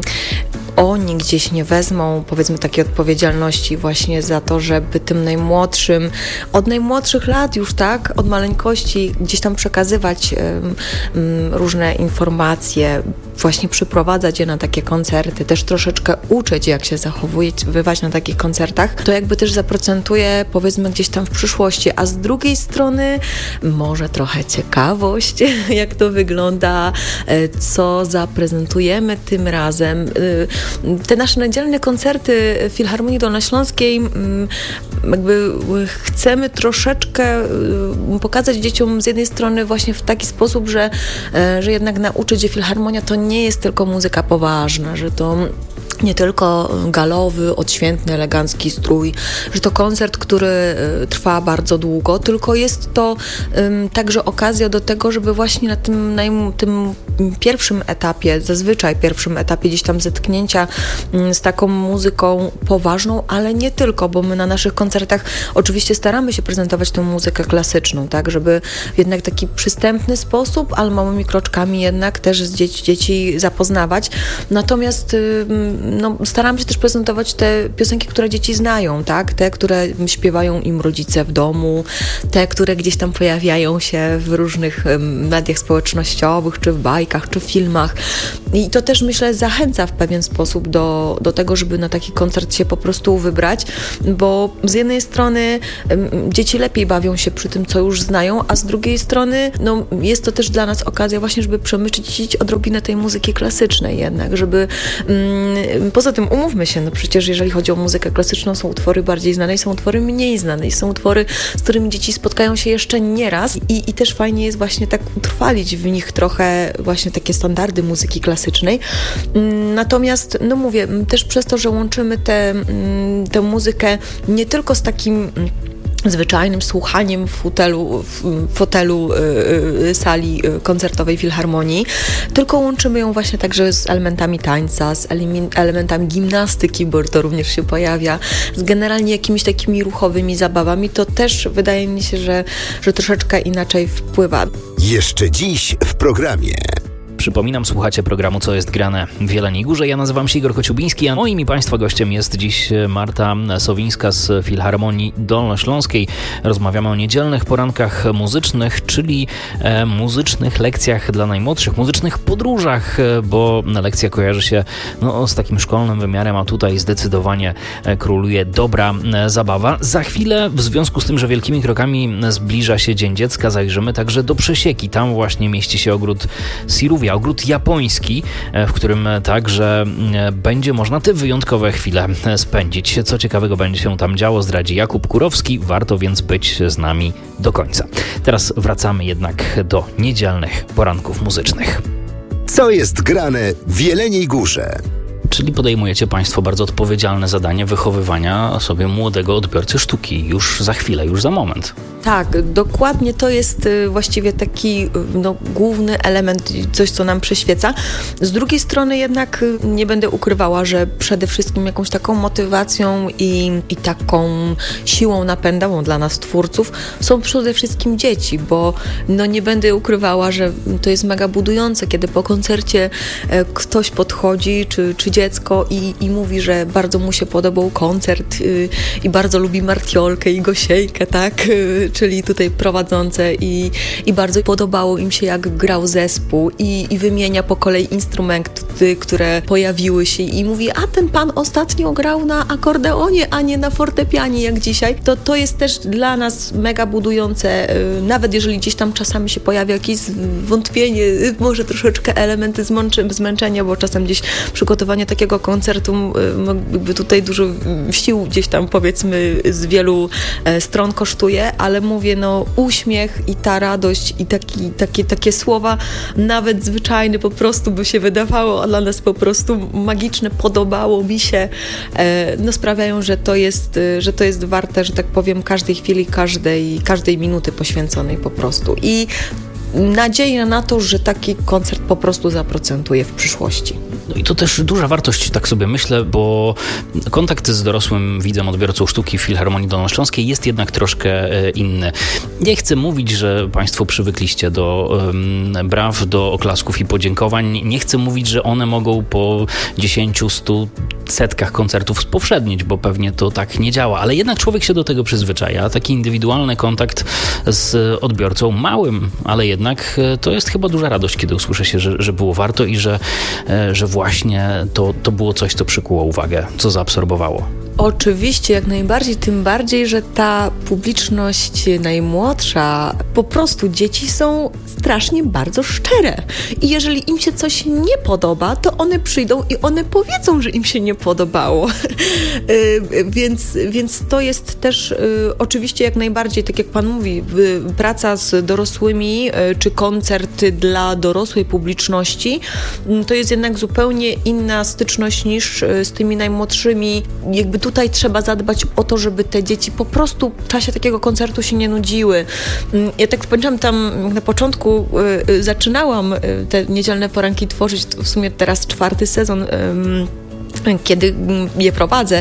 oni gdzieś nie wezmą, powiedzmy, takiej odpowiedzialności właśnie za to, żeby tym najmłodszym, od najmłodszych lat już, tak, od maleńkości gdzieś tam przekazywać um, um, różne informacje, właśnie przyprowadzać je na takie koncerty, też troszeczkę uczyć, jak się zachowywać na takich koncertach, to jakby też zaprocentuje, powiedzmy, gdzieś tam w przyszłości, a z drugiej strony może trochę ciekawość, jak to wygląda, co zaprezentujemy tym razem. Te nasze niedzielne koncerty Filharmonii Dolnośląskiej, jakby chcemy troszeczkę pokazać dzieciom z jednej strony właśnie w taki sposób, że, że jednak nauczyć, że filharmonia to nie jest tylko muzyka poważna, że to nie tylko galowy, odświętny, elegancki strój, że to koncert, który trwa bardzo długo, tylko jest to um, także okazja do tego, żeby właśnie na tym, na tym pierwszym etapie, zazwyczaj pierwszym etapie gdzieś tam zetknięcia um, z taką muzyką poważną, ale nie tylko, bo my na naszych koncertach oczywiście staramy się prezentować tę muzykę klasyczną, tak, żeby w jednak taki przystępny sposób, ale małymi kroczkami jednak też z dzieci, dzieci zapoznawać. Natomiast no, staramy się też prezentować te piosenki, które dzieci znają, tak? Te, które śpiewają im rodzice w domu, te, które gdzieś tam pojawiają się w różnych mediach społecznościowych, czy w bajkach, czy w filmach. I to też, myślę, zachęca w pewien sposób do, do tego, żeby na taki koncert się po prostu wybrać, bo z jednej strony dzieci lepiej bawią się przy tym, co już znają, a z drugiej strony no, jest to też dla nas okazja właśnie, żeby przemycić odrobinę tej muzyki klasycznej jednak, żeby mm, poza tym umówmy się, no przecież jeżeli chodzi o muzykę klasyczną, są utwory bardziej znane i są utwory mniej znane i są utwory, z którymi dzieci spotkają się jeszcze nieraz i, i też fajnie jest właśnie tak utrwalić w nich trochę właśnie takie standardy muzyki klasycznej. Natomiast, no mówię, też przez to, że łączymy tę tę muzykę nie tylko z takim zwyczajnym słuchaniem w fotelu, w fotelu yy, sali koncertowej Filharmonii, tylko łączymy ją właśnie także z elementami tańca, z elementami gimnastyki, bo to również się pojawia, z generalnie jakimiś takimi ruchowymi zabawami, to też wydaje mi się, że, że troszeczkę inaczej wpływa. Jeszcze dziś w programie. Przypominam, słuchacie programu Co jest grane w Jeleniej Górze. Ja nazywam się Igor Kociubiński, a moim i Państwa gościem jest dziś Marta Sowińska z Filharmonii Dolnośląskiej. Rozmawiamy o niedzielnych porankach muzycznych, czyli e, muzycznych lekcjach dla najmłodszych, muzycznych podróżach, bo lekcja kojarzy się no, z takim szkolnym wymiarem, a tutaj zdecydowanie króluje dobra zabawa. Za chwilę, w związku z tym, że wielkimi krokami zbliża się Dzień Dziecka, zajrzymy także do Przesieki. Tam właśnie mieści się ogród Siruvia, ogród japoński, w którym także będzie można te wyjątkowe chwile spędzić. Co ciekawego będzie się tam działo, zdradzi Jakub Kurowski. Warto więc być z nami do końca. Teraz wracamy jednak do niedzielnych poranków muzycznych. Co jest grane w Jeleniej Górze? Czyli podejmujecie Państwo bardzo odpowiedzialne zadanie wychowywania sobie młodego odbiorcy sztuki już za chwilę, już za moment. Tak, dokładnie to jest właściwie taki no, główny element, coś co nam przyświeca. Z drugiej strony jednak nie będę ukrywała, że przede wszystkim jakąś taką motywacją i, i taką siłą napędową dla nas twórców są przede wszystkim dzieci, bo no, nie będę ukrywała, że to jest mega budujące, kiedy po koncercie ktoś podchodzi, czy, czy dziecko i, i mówi, że bardzo mu się podobał koncert yy, i bardzo lubi Martiolkę i Gosiejkę, tak? Yy, czyli tutaj prowadzące i, i bardzo podobało im się, jak grał zespół i, i wymienia po kolei instrumenty, które pojawiły się i mówi, a ten pan ostatnio grał na akordeonie, a nie na fortepianie jak dzisiaj. To, to jest też dla nas mega budujące, yy, nawet jeżeli gdzieś tam czasami się pojawia jakieś wątpienie, yy, może troszeczkę elementy zmączy, zmęczenia, bo czasem gdzieś przygotowanie takiego koncertu jakby tutaj dużo sił gdzieś tam powiedzmy z wielu e, stron kosztuje, ale mówię, no uśmiech i ta radość i taki, takie, takie słowa nawet zwyczajne po prostu by się wydawało, a dla nas po prostu magiczne, podobało mi się, e, no sprawiają, że to jest, że to jest warte, że tak powiem, każdej chwili, każdej, każdej minuty poświęconej po prostu i nadzieja na to, że taki koncert po prostu zaprocentuje w przyszłości. No i to też duża wartość, tak sobie myślę, bo kontakt z dorosłym widzem, odbiorcą sztuki w Filharmonii Dolnośląskiej jest jednak troszkę inny. Nie chcę mówić, że Państwo przywykliście do um, braw, do oklasków i podziękowań. Nie chcę mówić, że one mogą po dziesięciu, stu setkach koncertów spowszednić, bo pewnie to tak nie działa, ale jednak człowiek się do tego przyzwyczaja. Taki indywidualny kontakt z odbiorcą małym, ale jednak to jest chyba duża radość, kiedy usłyszę się, że, że było warto i że, że właśnie to, to było coś, co przykuło uwagę, co zaabsorbowało. Oczywiście, jak najbardziej, tym bardziej, że ta publiczność najmłodsza, po prostu dzieci są strasznie bardzo szczere. I jeżeli im się coś nie podoba, to one przyjdą i one powiedzą, że im się nie podobało. więc, więc to jest też y, oczywiście jak najbardziej, tak jak pan mówi, y, praca z dorosłymi, y, czy koncerty dla dorosłej publiczności, y, to jest jednak zupełnie inna styczność niż y, z tymi najmłodszymi. Jakby tutaj trzeba zadbać o to, żeby te dzieci po prostu w czasie takiego koncertu się nie nudziły. Y, ja tak pamiętam, tam na początku y, y, zaczynałam y, te niedzielne poranki tworzyć, w sumie teraz czwarty sezon, y, kiedy je prowadzę,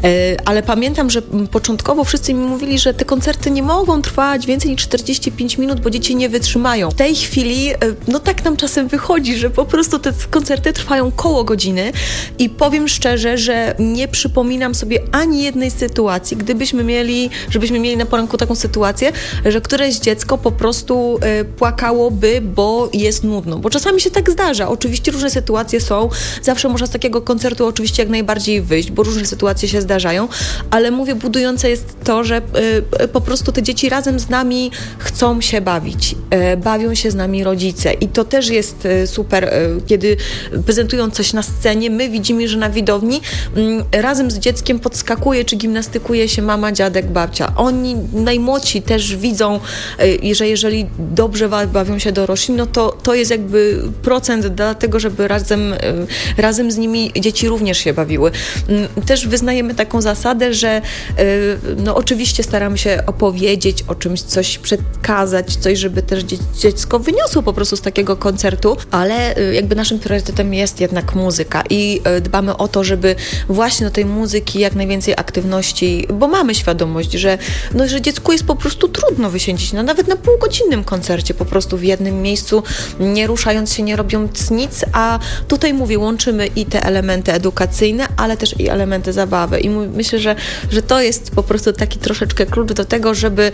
ale pamiętam, że początkowo wszyscy mi mówili, że te koncerty nie mogą trwać więcej niż czterdzieści pięć minut, bo dzieci nie wytrzymają. W tej chwili, no tak nam czasem wychodzi, że po prostu te koncerty trwają koło godziny i powiem szczerze, że nie przypominam sobie ani jednej sytuacji, gdybyśmy mieli, żebyśmy mieli na poranku taką sytuację, że któreś dziecko po prostu płakałoby, bo jest nudno. Bo czasami się tak zdarza. Oczywiście różne sytuacje są. Zawsze można z takiego koncertu oczywiście jak najbardziej wyjść, bo różne sytuacje się zdarzają, ale mówię, budujące jest to, że y, po prostu te dzieci razem z nami chcą się bawić. Y, bawią się z nami rodzice i to też jest y, super, y, kiedy prezentują coś na scenie, my widzimy, że na widowni y, razem z dzieckiem podskakuje czy gimnastykuje się mama, dziadek, babcia. Oni najmłodsi też widzą, y, że jeżeli dobrze bawią się dorośli, no to to jest jakby procent dlatego, żeby razem, y, razem z nimi dzieci również się bawiły. Też wyznajemy taką zasadę, że no oczywiście staramy się opowiedzieć o czymś, coś przekazać, coś, żeby też dziecko wyniosło po prostu z takiego koncertu, ale jakby naszym priorytetem jest jednak muzyka i dbamy o to, żeby właśnie do tej muzyki jak najwięcej aktywności, bo mamy świadomość, że, no, że dziecku jest po prostu trudno wysiedzieć, no nawet na półgodzinnym koncercie po prostu w jednym miejscu, nie ruszając się, nie robiąc nic, a tutaj mówię, łączymy i te elementy edukacyjne, ale też i elementy zabawy. I myślę, że, że to jest po prostu taki troszeczkę klucz do tego, żeby,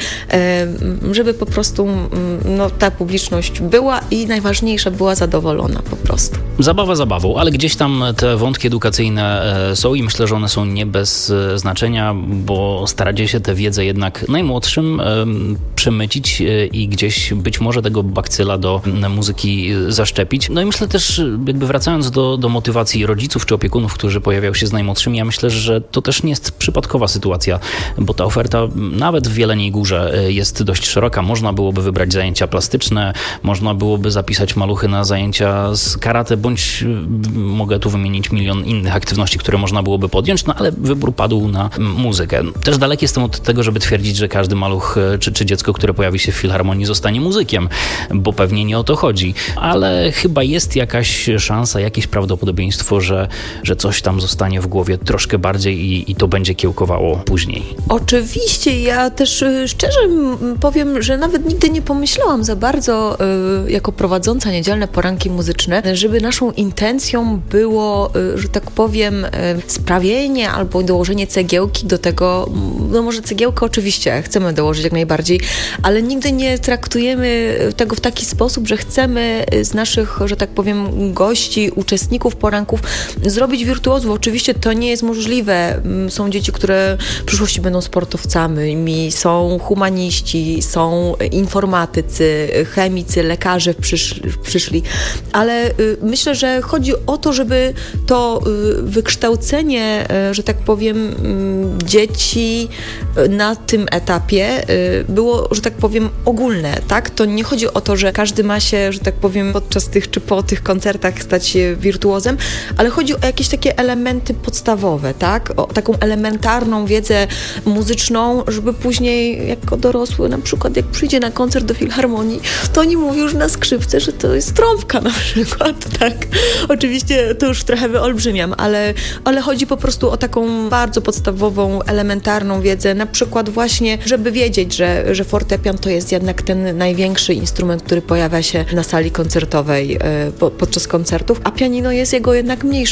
żeby po prostu no, ta publiczność była i najważniejsze, była zadowolona po prostu. Zabawa zabawą, ale gdzieś tam te wątki edukacyjne są i myślę, że one są nie bez znaczenia, bo staracie się tę wiedzę jednak najmłodszym przemycić i gdzieś być może tego bakcyla do muzyki zaszczepić. No i myślę też, jakby wracając do, do motywacji rodziców czy opiekunów, którzy pojawiają się z najmłodszymi, ja myślę, że to też nie jest przypadkowa sytuacja, bo ta oferta nawet w Jeleniej Górze jest dość szeroka. Można byłoby wybrać zajęcia plastyczne, można byłoby zapisać maluchy na zajęcia z karate, bądź mogę tu wymienić milion innych aktywności, które można byłoby podjąć, no ale wybór padł na muzykę. Też daleki jestem od tego, żeby twierdzić, że każdy maluch czy, czy dziecko, które pojawi się w filharmonii, zostanie muzykiem, bo pewnie nie o to chodzi, ale chyba jest jakaś szansa, jakieś prawdopodobieństwo, że, że coś tam zostanie w głowie troszkę bardziej i, i to będzie kiełkowało później. Oczywiście, ja też szczerze powiem, że nawet nigdy nie pomyślałam za bardzo y, jako prowadząca niedzielne poranki muzyczne, żeby naszą intencją było, y, że tak powiem, y, sprawienie albo dołożenie cegiełki do tego, no może cegiełkę oczywiście chcemy dołożyć jak najbardziej, ale nigdy nie traktujemy tego w taki sposób, że chcemy z naszych, że tak powiem, gości, uczestników poranków zrobić wirtuozów. Oczywiście to nie jest możliwe. Są dzieci, które w przyszłości będą sportowcami, są humaniści, są informatycy, chemicy, lekarze przysz, przyszli, ale y, myślę, że chodzi o to, żeby to y, wykształcenie, y, że tak powiem, y, dzieci y, na tym etapie y, było, że tak powiem, ogólne, tak? To nie chodzi o to, że każdy ma się, że tak powiem, podczas tych czy po tych koncertach stać się wirtuozem, ale chodzi o jakieś takie elementy podstawowe, tak? O taką elementarną wiedzę muzyczną, żeby później jako dorosły, na przykład jak przyjdzie na koncert do filharmonii, to oni mówią już na skrzypce, że to jest trąbka na przykład, tak? Oczywiście to już trochę wyolbrzymiam, ale, ale chodzi po prostu o taką bardzo podstawową, elementarną wiedzę, na przykład właśnie, żeby wiedzieć, że, że fortepian to jest jednak ten największy instrument, który pojawia się na sali koncertowej y, po, podczas koncertów, a pianino jest jego jednak mniejszą odpowiedzią.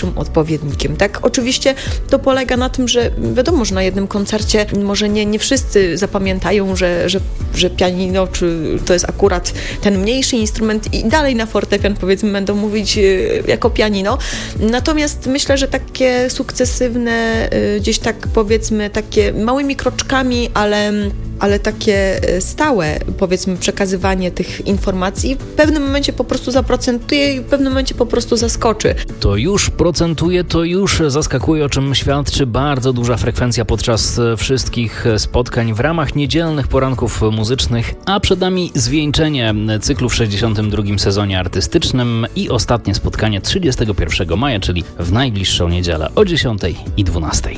odpowiednikiem, tak? Oczywiście to polega na tym, że wiadomo, że na jednym koncercie może nie, nie wszyscy zapamiętają, że, że, że pianino, czy to jest akurat ten mniejszy instrument i dalej na fortepian, powiedzmy, będą mówić jako pianino. Natomiast myślę, że takie sukcesywne, gdzieś tak powiedzmy, takie małymi kroczkami, ale, ale takie stałe, powiedzmy, przekazywanie tych informacji w pewnym momencie po prostu zaprocentuje i w pewnym momencie po prostu zaskoczy. To już procentuje, to już zaskakuje, o czym świadczy bardzo duża frekwencja podczas wszystkich spotkań w ramach niedzielnych poranków muzycznych, a przed nami zwieńczenie cyklu w sześćdziesiątym drugim sezonie artystycznym i ostatnie spotkanie trzydziestego pierwszego maja, czyli w najbliższą niedzielę o dziesiątej i dwunastej.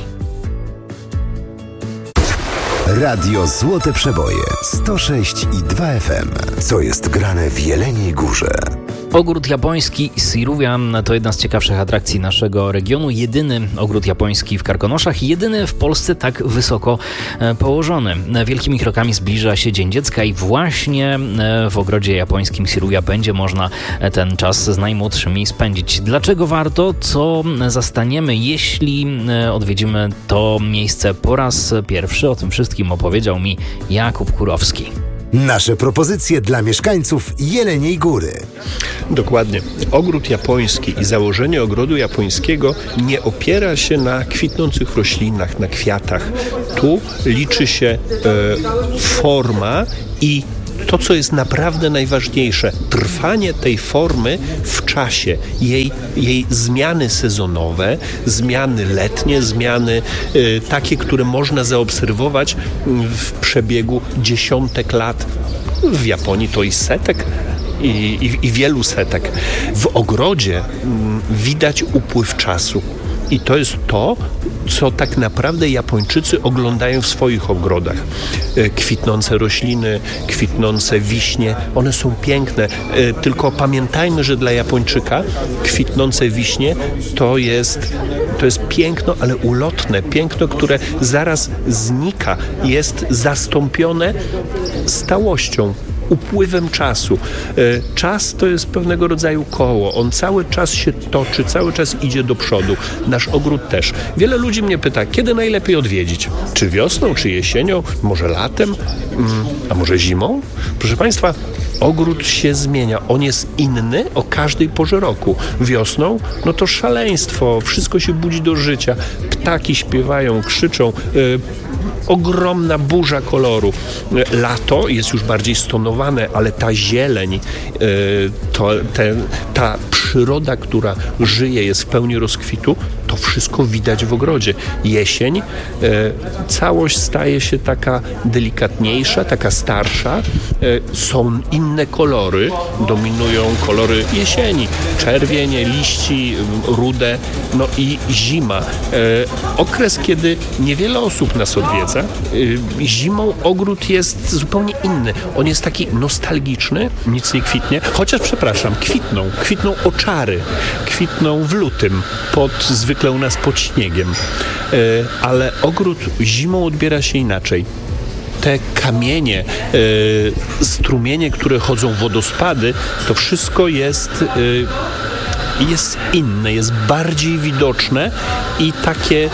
Radio Złote Przeboje sto sześć i dwa F M. Co jest grane w Jeleniej Górze? Ogród japoński Siruyan to jedna z ciekawszych atrakcji naszego regionu. Jedyny ogród japoński w Karkonoszach, jedyny w Polsce tak wysoko położony. Wielkimi krokami zbliża się Dzień Dziecka i właśnie w ogrodzie japońskim Siruya będzie można ten czas z najmłodszymi spędzić. Dlaczego warto? Co zastaniemy, jeśli odwiedzimy to miejsce po raz pierwszy? O tym wszystkim opowiedział mi Jakub Kurowski. Nasze propozycje dla mieszkańców Jeleniej Góry. Dokładnie. Ogród japoński i założenie ogrodu japońskiego nie opiera się na kwitnących roślinach, na kwiatach. Tu liczy się e, forma i to, co jest naprawdę najważniejsze, trwanie tej formy w czasie, jej, jej zmiany sezonowe, zmiany letnie, zmiany y, takie, które można zaobserwować w przebiegu dziesiątek lat. W Japonii to i setek. I, i, i wielu setek. W ogrodzie m, widać upływ czasu. I to jest to, co tak naprawdę Japończycy oglądają w swoich ogrodach. Kwitnące rośliny, kwitnące wiśnie, one są piękne. Tylko pamiętajmy, że dla Japończyka kwitnące wiśnie to jest, to jest piękno, ale ulotne. Piękno, które zaraz znika, jest zastąpione stałością, upływem czasu. Czas to jest pewnego rodzaju koło. On cały czas się toczy, cały czas idzie do przodu. Nasz ogród też. Wiele ludzi mnie pyta, kiedy najlepiej odwiedzić? Czy wiosną, czy jesienią? Może latem? A może zimą? Proszę Państwa, ogród się zmienia. On jest inny o każdej porze roku. Wiosną, no to szaleństwo. Wszystko się budzi do życia. Ptaki śpiewają, krzyczą. Yy, ogromna burza koloru. Lato jest już bardziej stonowane, ale ta zieleń, to, te, ta przyroda, która żyje, jest w pełni rozkwitu, to wszystko widać w ogrodzie. Jesień, całość staje się taka delikatniejsza, taka starsza. Są inne kolory, dominują kolory jesieni. Czerwień, liści, rude, no i zima. Okres, kiedy niewiele osób nas odwiedza. Zimą ogród jest zupełnie inny. On jest taki nostalgiczny, nic nie kwitnie. Chociaż, przepraszam, kwitną. Kwitną oczary. Kwitną w lutym, pod, zwykle u nas pod śniegiem. Ale ogród zimą odbiera się inaczej. Te kamienie, y, strumienie, które chodzą, wodospady, to wszystko jest, y, jest inne, jest bardziej widoczne i takie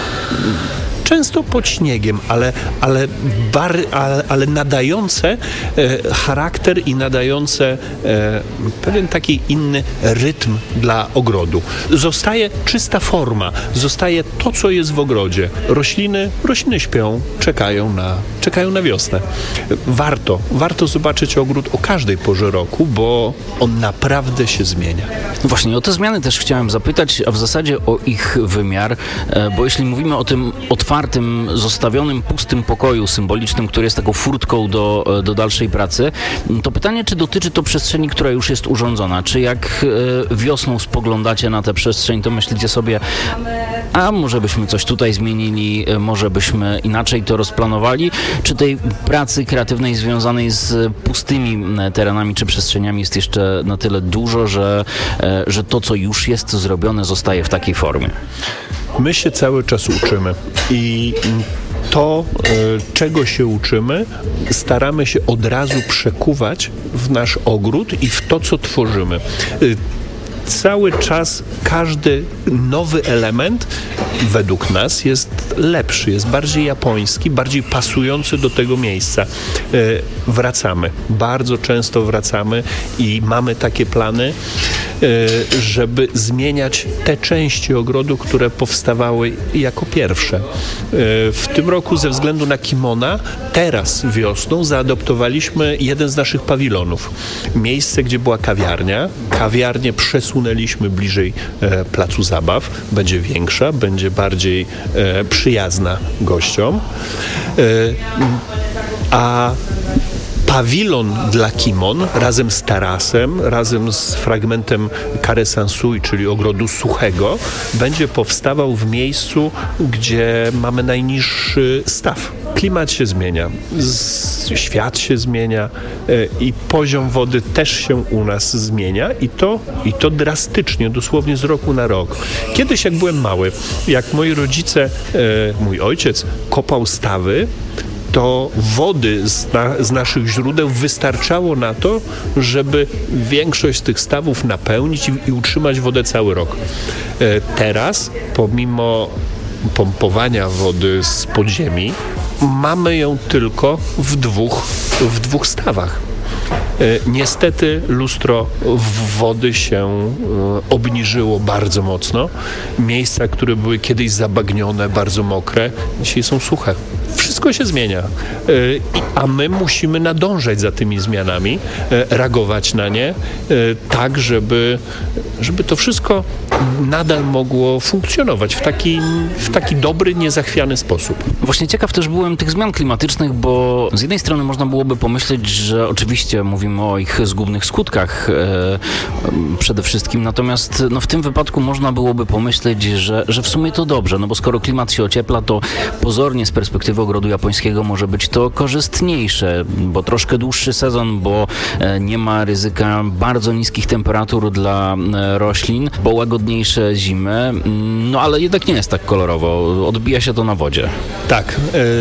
często pod śniegiem, ale, ale, bar, ale, ale nadające e, charakter i nadające e, pewien taki inny rytm dla ogrodu. Zostaje czysta forma, zostaje to, co jest w ogrodzie. Rośliny, rośliny śpią, czekają na, czekają na wiosnę. Warto, warto zobaczyć ogród o każdej porze roku, bo on naprawdę się zmienia. No właśnie, o te zmiany też chciałem zapytać, a w zasadzie o ich wymiar, bo jeśli mówimy o tym otwartym tym zostawionym, pustym pokoju symbolicznym, który jest taką furtką do, do dalszej pracy, to pytanie, czy dotyczy to przestrzeni, która już jest urządzona? Czy jak wiosną spoglądacie na tę przestrzeń, to myślicie sobie, a może byśmy coś tutaj zmienili, może byśmy inaczej to rozplanowali? Czy tej pracy kreatywnej związanej z pustymi terenami czy przestrzeniami jest jeszcze na tyle dużo, że, że to, co już jest zrobione, zostaje w takiej formie? My się cały czas uczymy i to, czego się uczymy, staramy się od razu przekuwać w nasz ogród i w to, co tworzymy. cały czas każdy nowy element według nas jest lepszy, jest bardziej japoński, bardziej pasujący do tego miejsca. Wracamy, bardzo często wracamy i mamy takie plany, żeby zmieniać te części ogrodu, które powstawały jako pierwsze. W tym roku ze względu na kimona teraz wiosną zaadoptowaliśmy jeden z naszych pawilonów. Miejsce, gdzie była kawiarnia. Kawiarnię przesunęliśmy bliżej e, placu zabaw. Będzie większa, będzie bardziej e, przyjazna gościom. E, a pawilon dla kimon razem z tarasem, razem z fragmentem Kare Sansui, czyli ogrodu suchego, będzie powstawał w miejscu, gdzie mamy najniższy staw. Klimat się zmienia, świat się zmienia i poziom wody też się u nas zmienia i to, i to drastycznie, dosłownie z roku na rok. Kiedyś jak byłem mały, jak moi rodzice, mój ojciec kopał stawy, to wody z, na, z naszych źródeł wystarczało na to, żeby większość z tych stawów napełnić i, i utrzymać wodę cały rok. E, teraz, pomimo pompowania wody z podziemi, mamy ją tylko w dwóch, w dwóch stawach. Niestety lustro wody się obniżyło bardzo mocno. Miejsca, które były kiedyś zabagnione, bardzo mokre, dzisiaj są suche. Wszystko się zmienia, a my musimy nadążać za tymi zmianami, reagować na nie, tak, żeby, żeby to wszystko nadal mogło funkcjonować w taki, w taki dobry, niezachwiany sposób. Właśnie ciekaw też byłem tych zmian klimatycznych, bo z jednej strony można byłoby pomyśleć, że oczywiście mówimy o ich zgubnych skutkach e, przede wszystkim, natomiast no, w tym wypadku można byłoby pomyśleć, że, że w sumie to dobrze, no bo skoro klimat się ociepla, to pozornie z perspektywy ogrodu japońskiego może być to korzystniejsze, bo troszkę dłuższy sezon, bo e, nie ma ryzyka bardzo niskich temperatur dla e, roślin, bo łagodniejsze zimy, no ale jednak nie jest tak kolorowo, odbija się to na wodzie. Tak,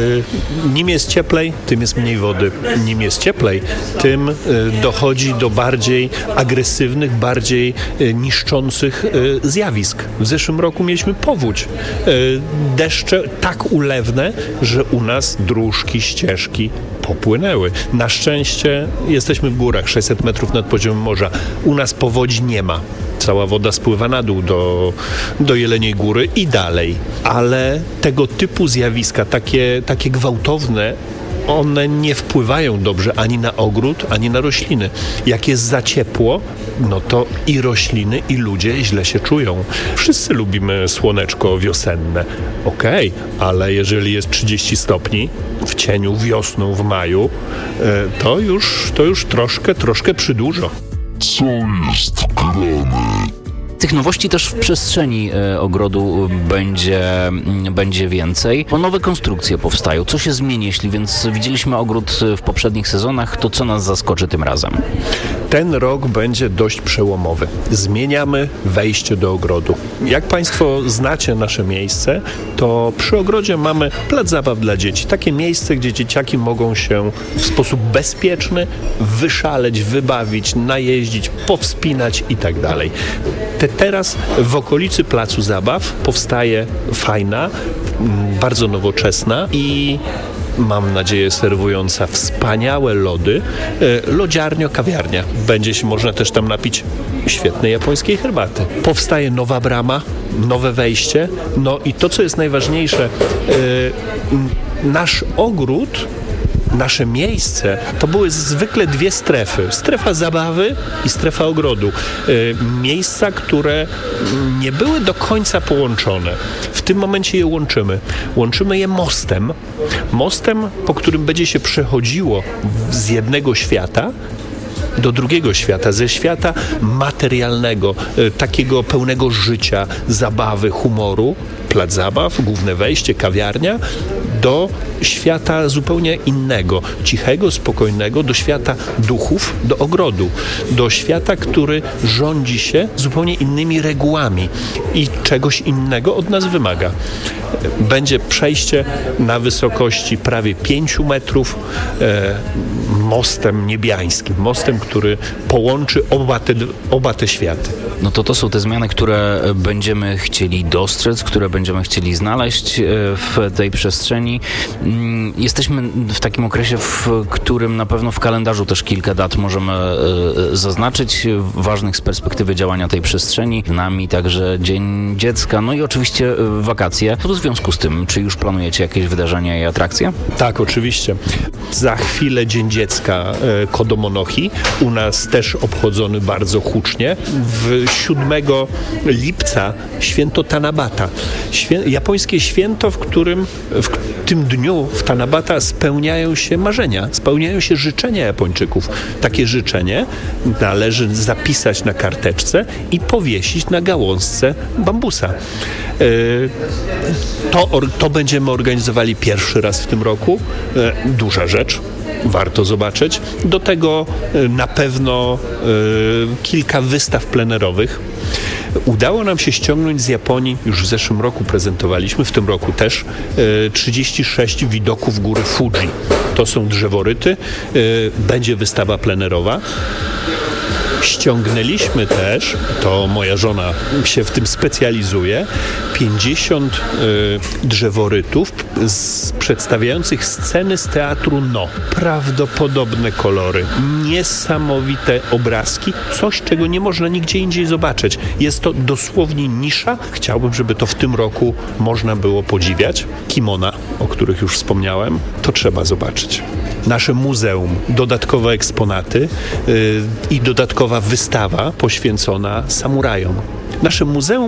e, nim jest cieplej, tym jest mniej wody. Nim jest cieplej, tym e, dochodzi do bardziej agresywnych, bardziej e, niszczących e, zjawisk. W zeszłym roku mieliśmy powódź. E, deszcze tak ulewne, że u nas dróżki, ścieżki popłynęły. Na szczęście jesteśmy w górach, sześćset metrów nad poziomem morza. U nas powodzi nie ma. Cała woda spływa na dół do, do Jeleniej Góry i dalej. Ale tego typu zjawiska, takie, takie gwałtowne, one nie wpływają dobrze ani na ogród, ani na rośliny. Jak jest za ciepło, no to i rośliny, i ludzie źle się czują. Wszyscy lubimy słoneczko wiosenne. Okej, okay, ale jeżeli jest trzydzieści stopni w cieniu wiosną, w maju, to już, to już troszkę, troszkę przydużo. Co jest grane? Tych nowości też w przestrzeni e, ogrodu będzie, m, będzie więcej, bo nowe konstrukcje powstają. Co się zmieni, jeśli więc widzieliśmy ogród w poprzednich sezonach, to co nas zaskoczy tym razem? Ten rok będzie dość przełomowy. Zmieniamy wejście do ogrodu. Jak Państwo znacie nasze miejsce, to przy ogrodzie mamy plac zabaw dla dzieci. Takie miejsce, gdzie dzieciaki mogą się w sposób bezpieczny wyszaleć, wybawić, najeździć, powspinać i tak dalej. Te Teraz w okolicy placu zabaw powstaje fajna, bardzo nowoczesna i mam nadzieję serwująca wspaniałe lody, lodziarnio-kawiarnia. Będzie się można też tam napić świetnej japońskiej herbaty. Powstaje nowa brama, nowe wejście, no i to, co jest najważniejsze, nasz ogród, nasze miejsce, to były zwykle dwie strefy. Strefa zabawy i strefa ogrodu. Yy, miejsca, które nie były do końca połączone. W tym momencie je łączymy. Łączymy je mostem. Mostem, po którym będzie się przechodziło z jednego świata do drugiego świata, ze świata materialnego, y, takiego pełnego życia, zabawy, humoru, plac zabaw, główne wejście, kawiarnia, do świata zupełnie innego, cichego, spokojnego, do świata duchów, do ogrodu, do świata, który rządzi się zupełnie innymi regułami i czegoś innego od nas wymaga. Będzie przejście na wysokości prawie pięciu metrów e, mostem niebiańskim, mostem, który połączy oba te, oba te światy. No to to są te zmiany, które będziemy chcieli dostrzec, które będziemy chcieli znaleźć w tej przestrzeni. Jesteśmy w takim okresie, w którym na pewno w kalendarzu też kilka dat możemy zaznaczyć, ważnych z perspektywy działania tej przestrzeni. Nami także Dzień Dziecka, no i oczywiście wakacje. W związku z tym, czy już planujecie jakieś wydarzenia i atrakcje? Tak, oczywiście. Za chwilę Dzień Dziecka Kodomonohi, u nas też obchodzony bardzo hucznie. W siódmego lipca święto Tanabata. Świę- japońskie święto, w którym w tym dniu w Tanabata spełniają się marzenia, spełniają się życzenia Japończyków. Takie życzenie należy zapisać na karteczce i powiesić na gałązce bambusa. To, to będziemy organizowali pierwszy raz w tym roku. Duża rzecz. Warto zobaczyć. Do tego na pewno y, kilka wystaw plenerowych. Udało nam się ściągnąć z Japonii, już w zeszłym roku prezentowaliśmy, w tym roku też, y, trzydzieści sześć widoków góry Fuji. To są drzeworyty. Y, będzie wystawa plenerowa. Ściągnęliśmy też, to moja żona się w tym specjalizuje, pięćdziesiąt y, drzeworytów z, przedstawiających sceny z teatru No. Prawdopodobne kolory, niesamowite obrazki, coś, czego nie można nigdzie indziej zobaczyć. Jest to dosłownie nisza. Chciałbym, żeby to w tym roku można było podziwiać. Kimona, o których już wspomniałem, to trzeba zobaczyć. Nasze muzeum, dodatkowe eksponaty yy, i dodatkowa wystawa poświęcona samurajom. Nasze muzeum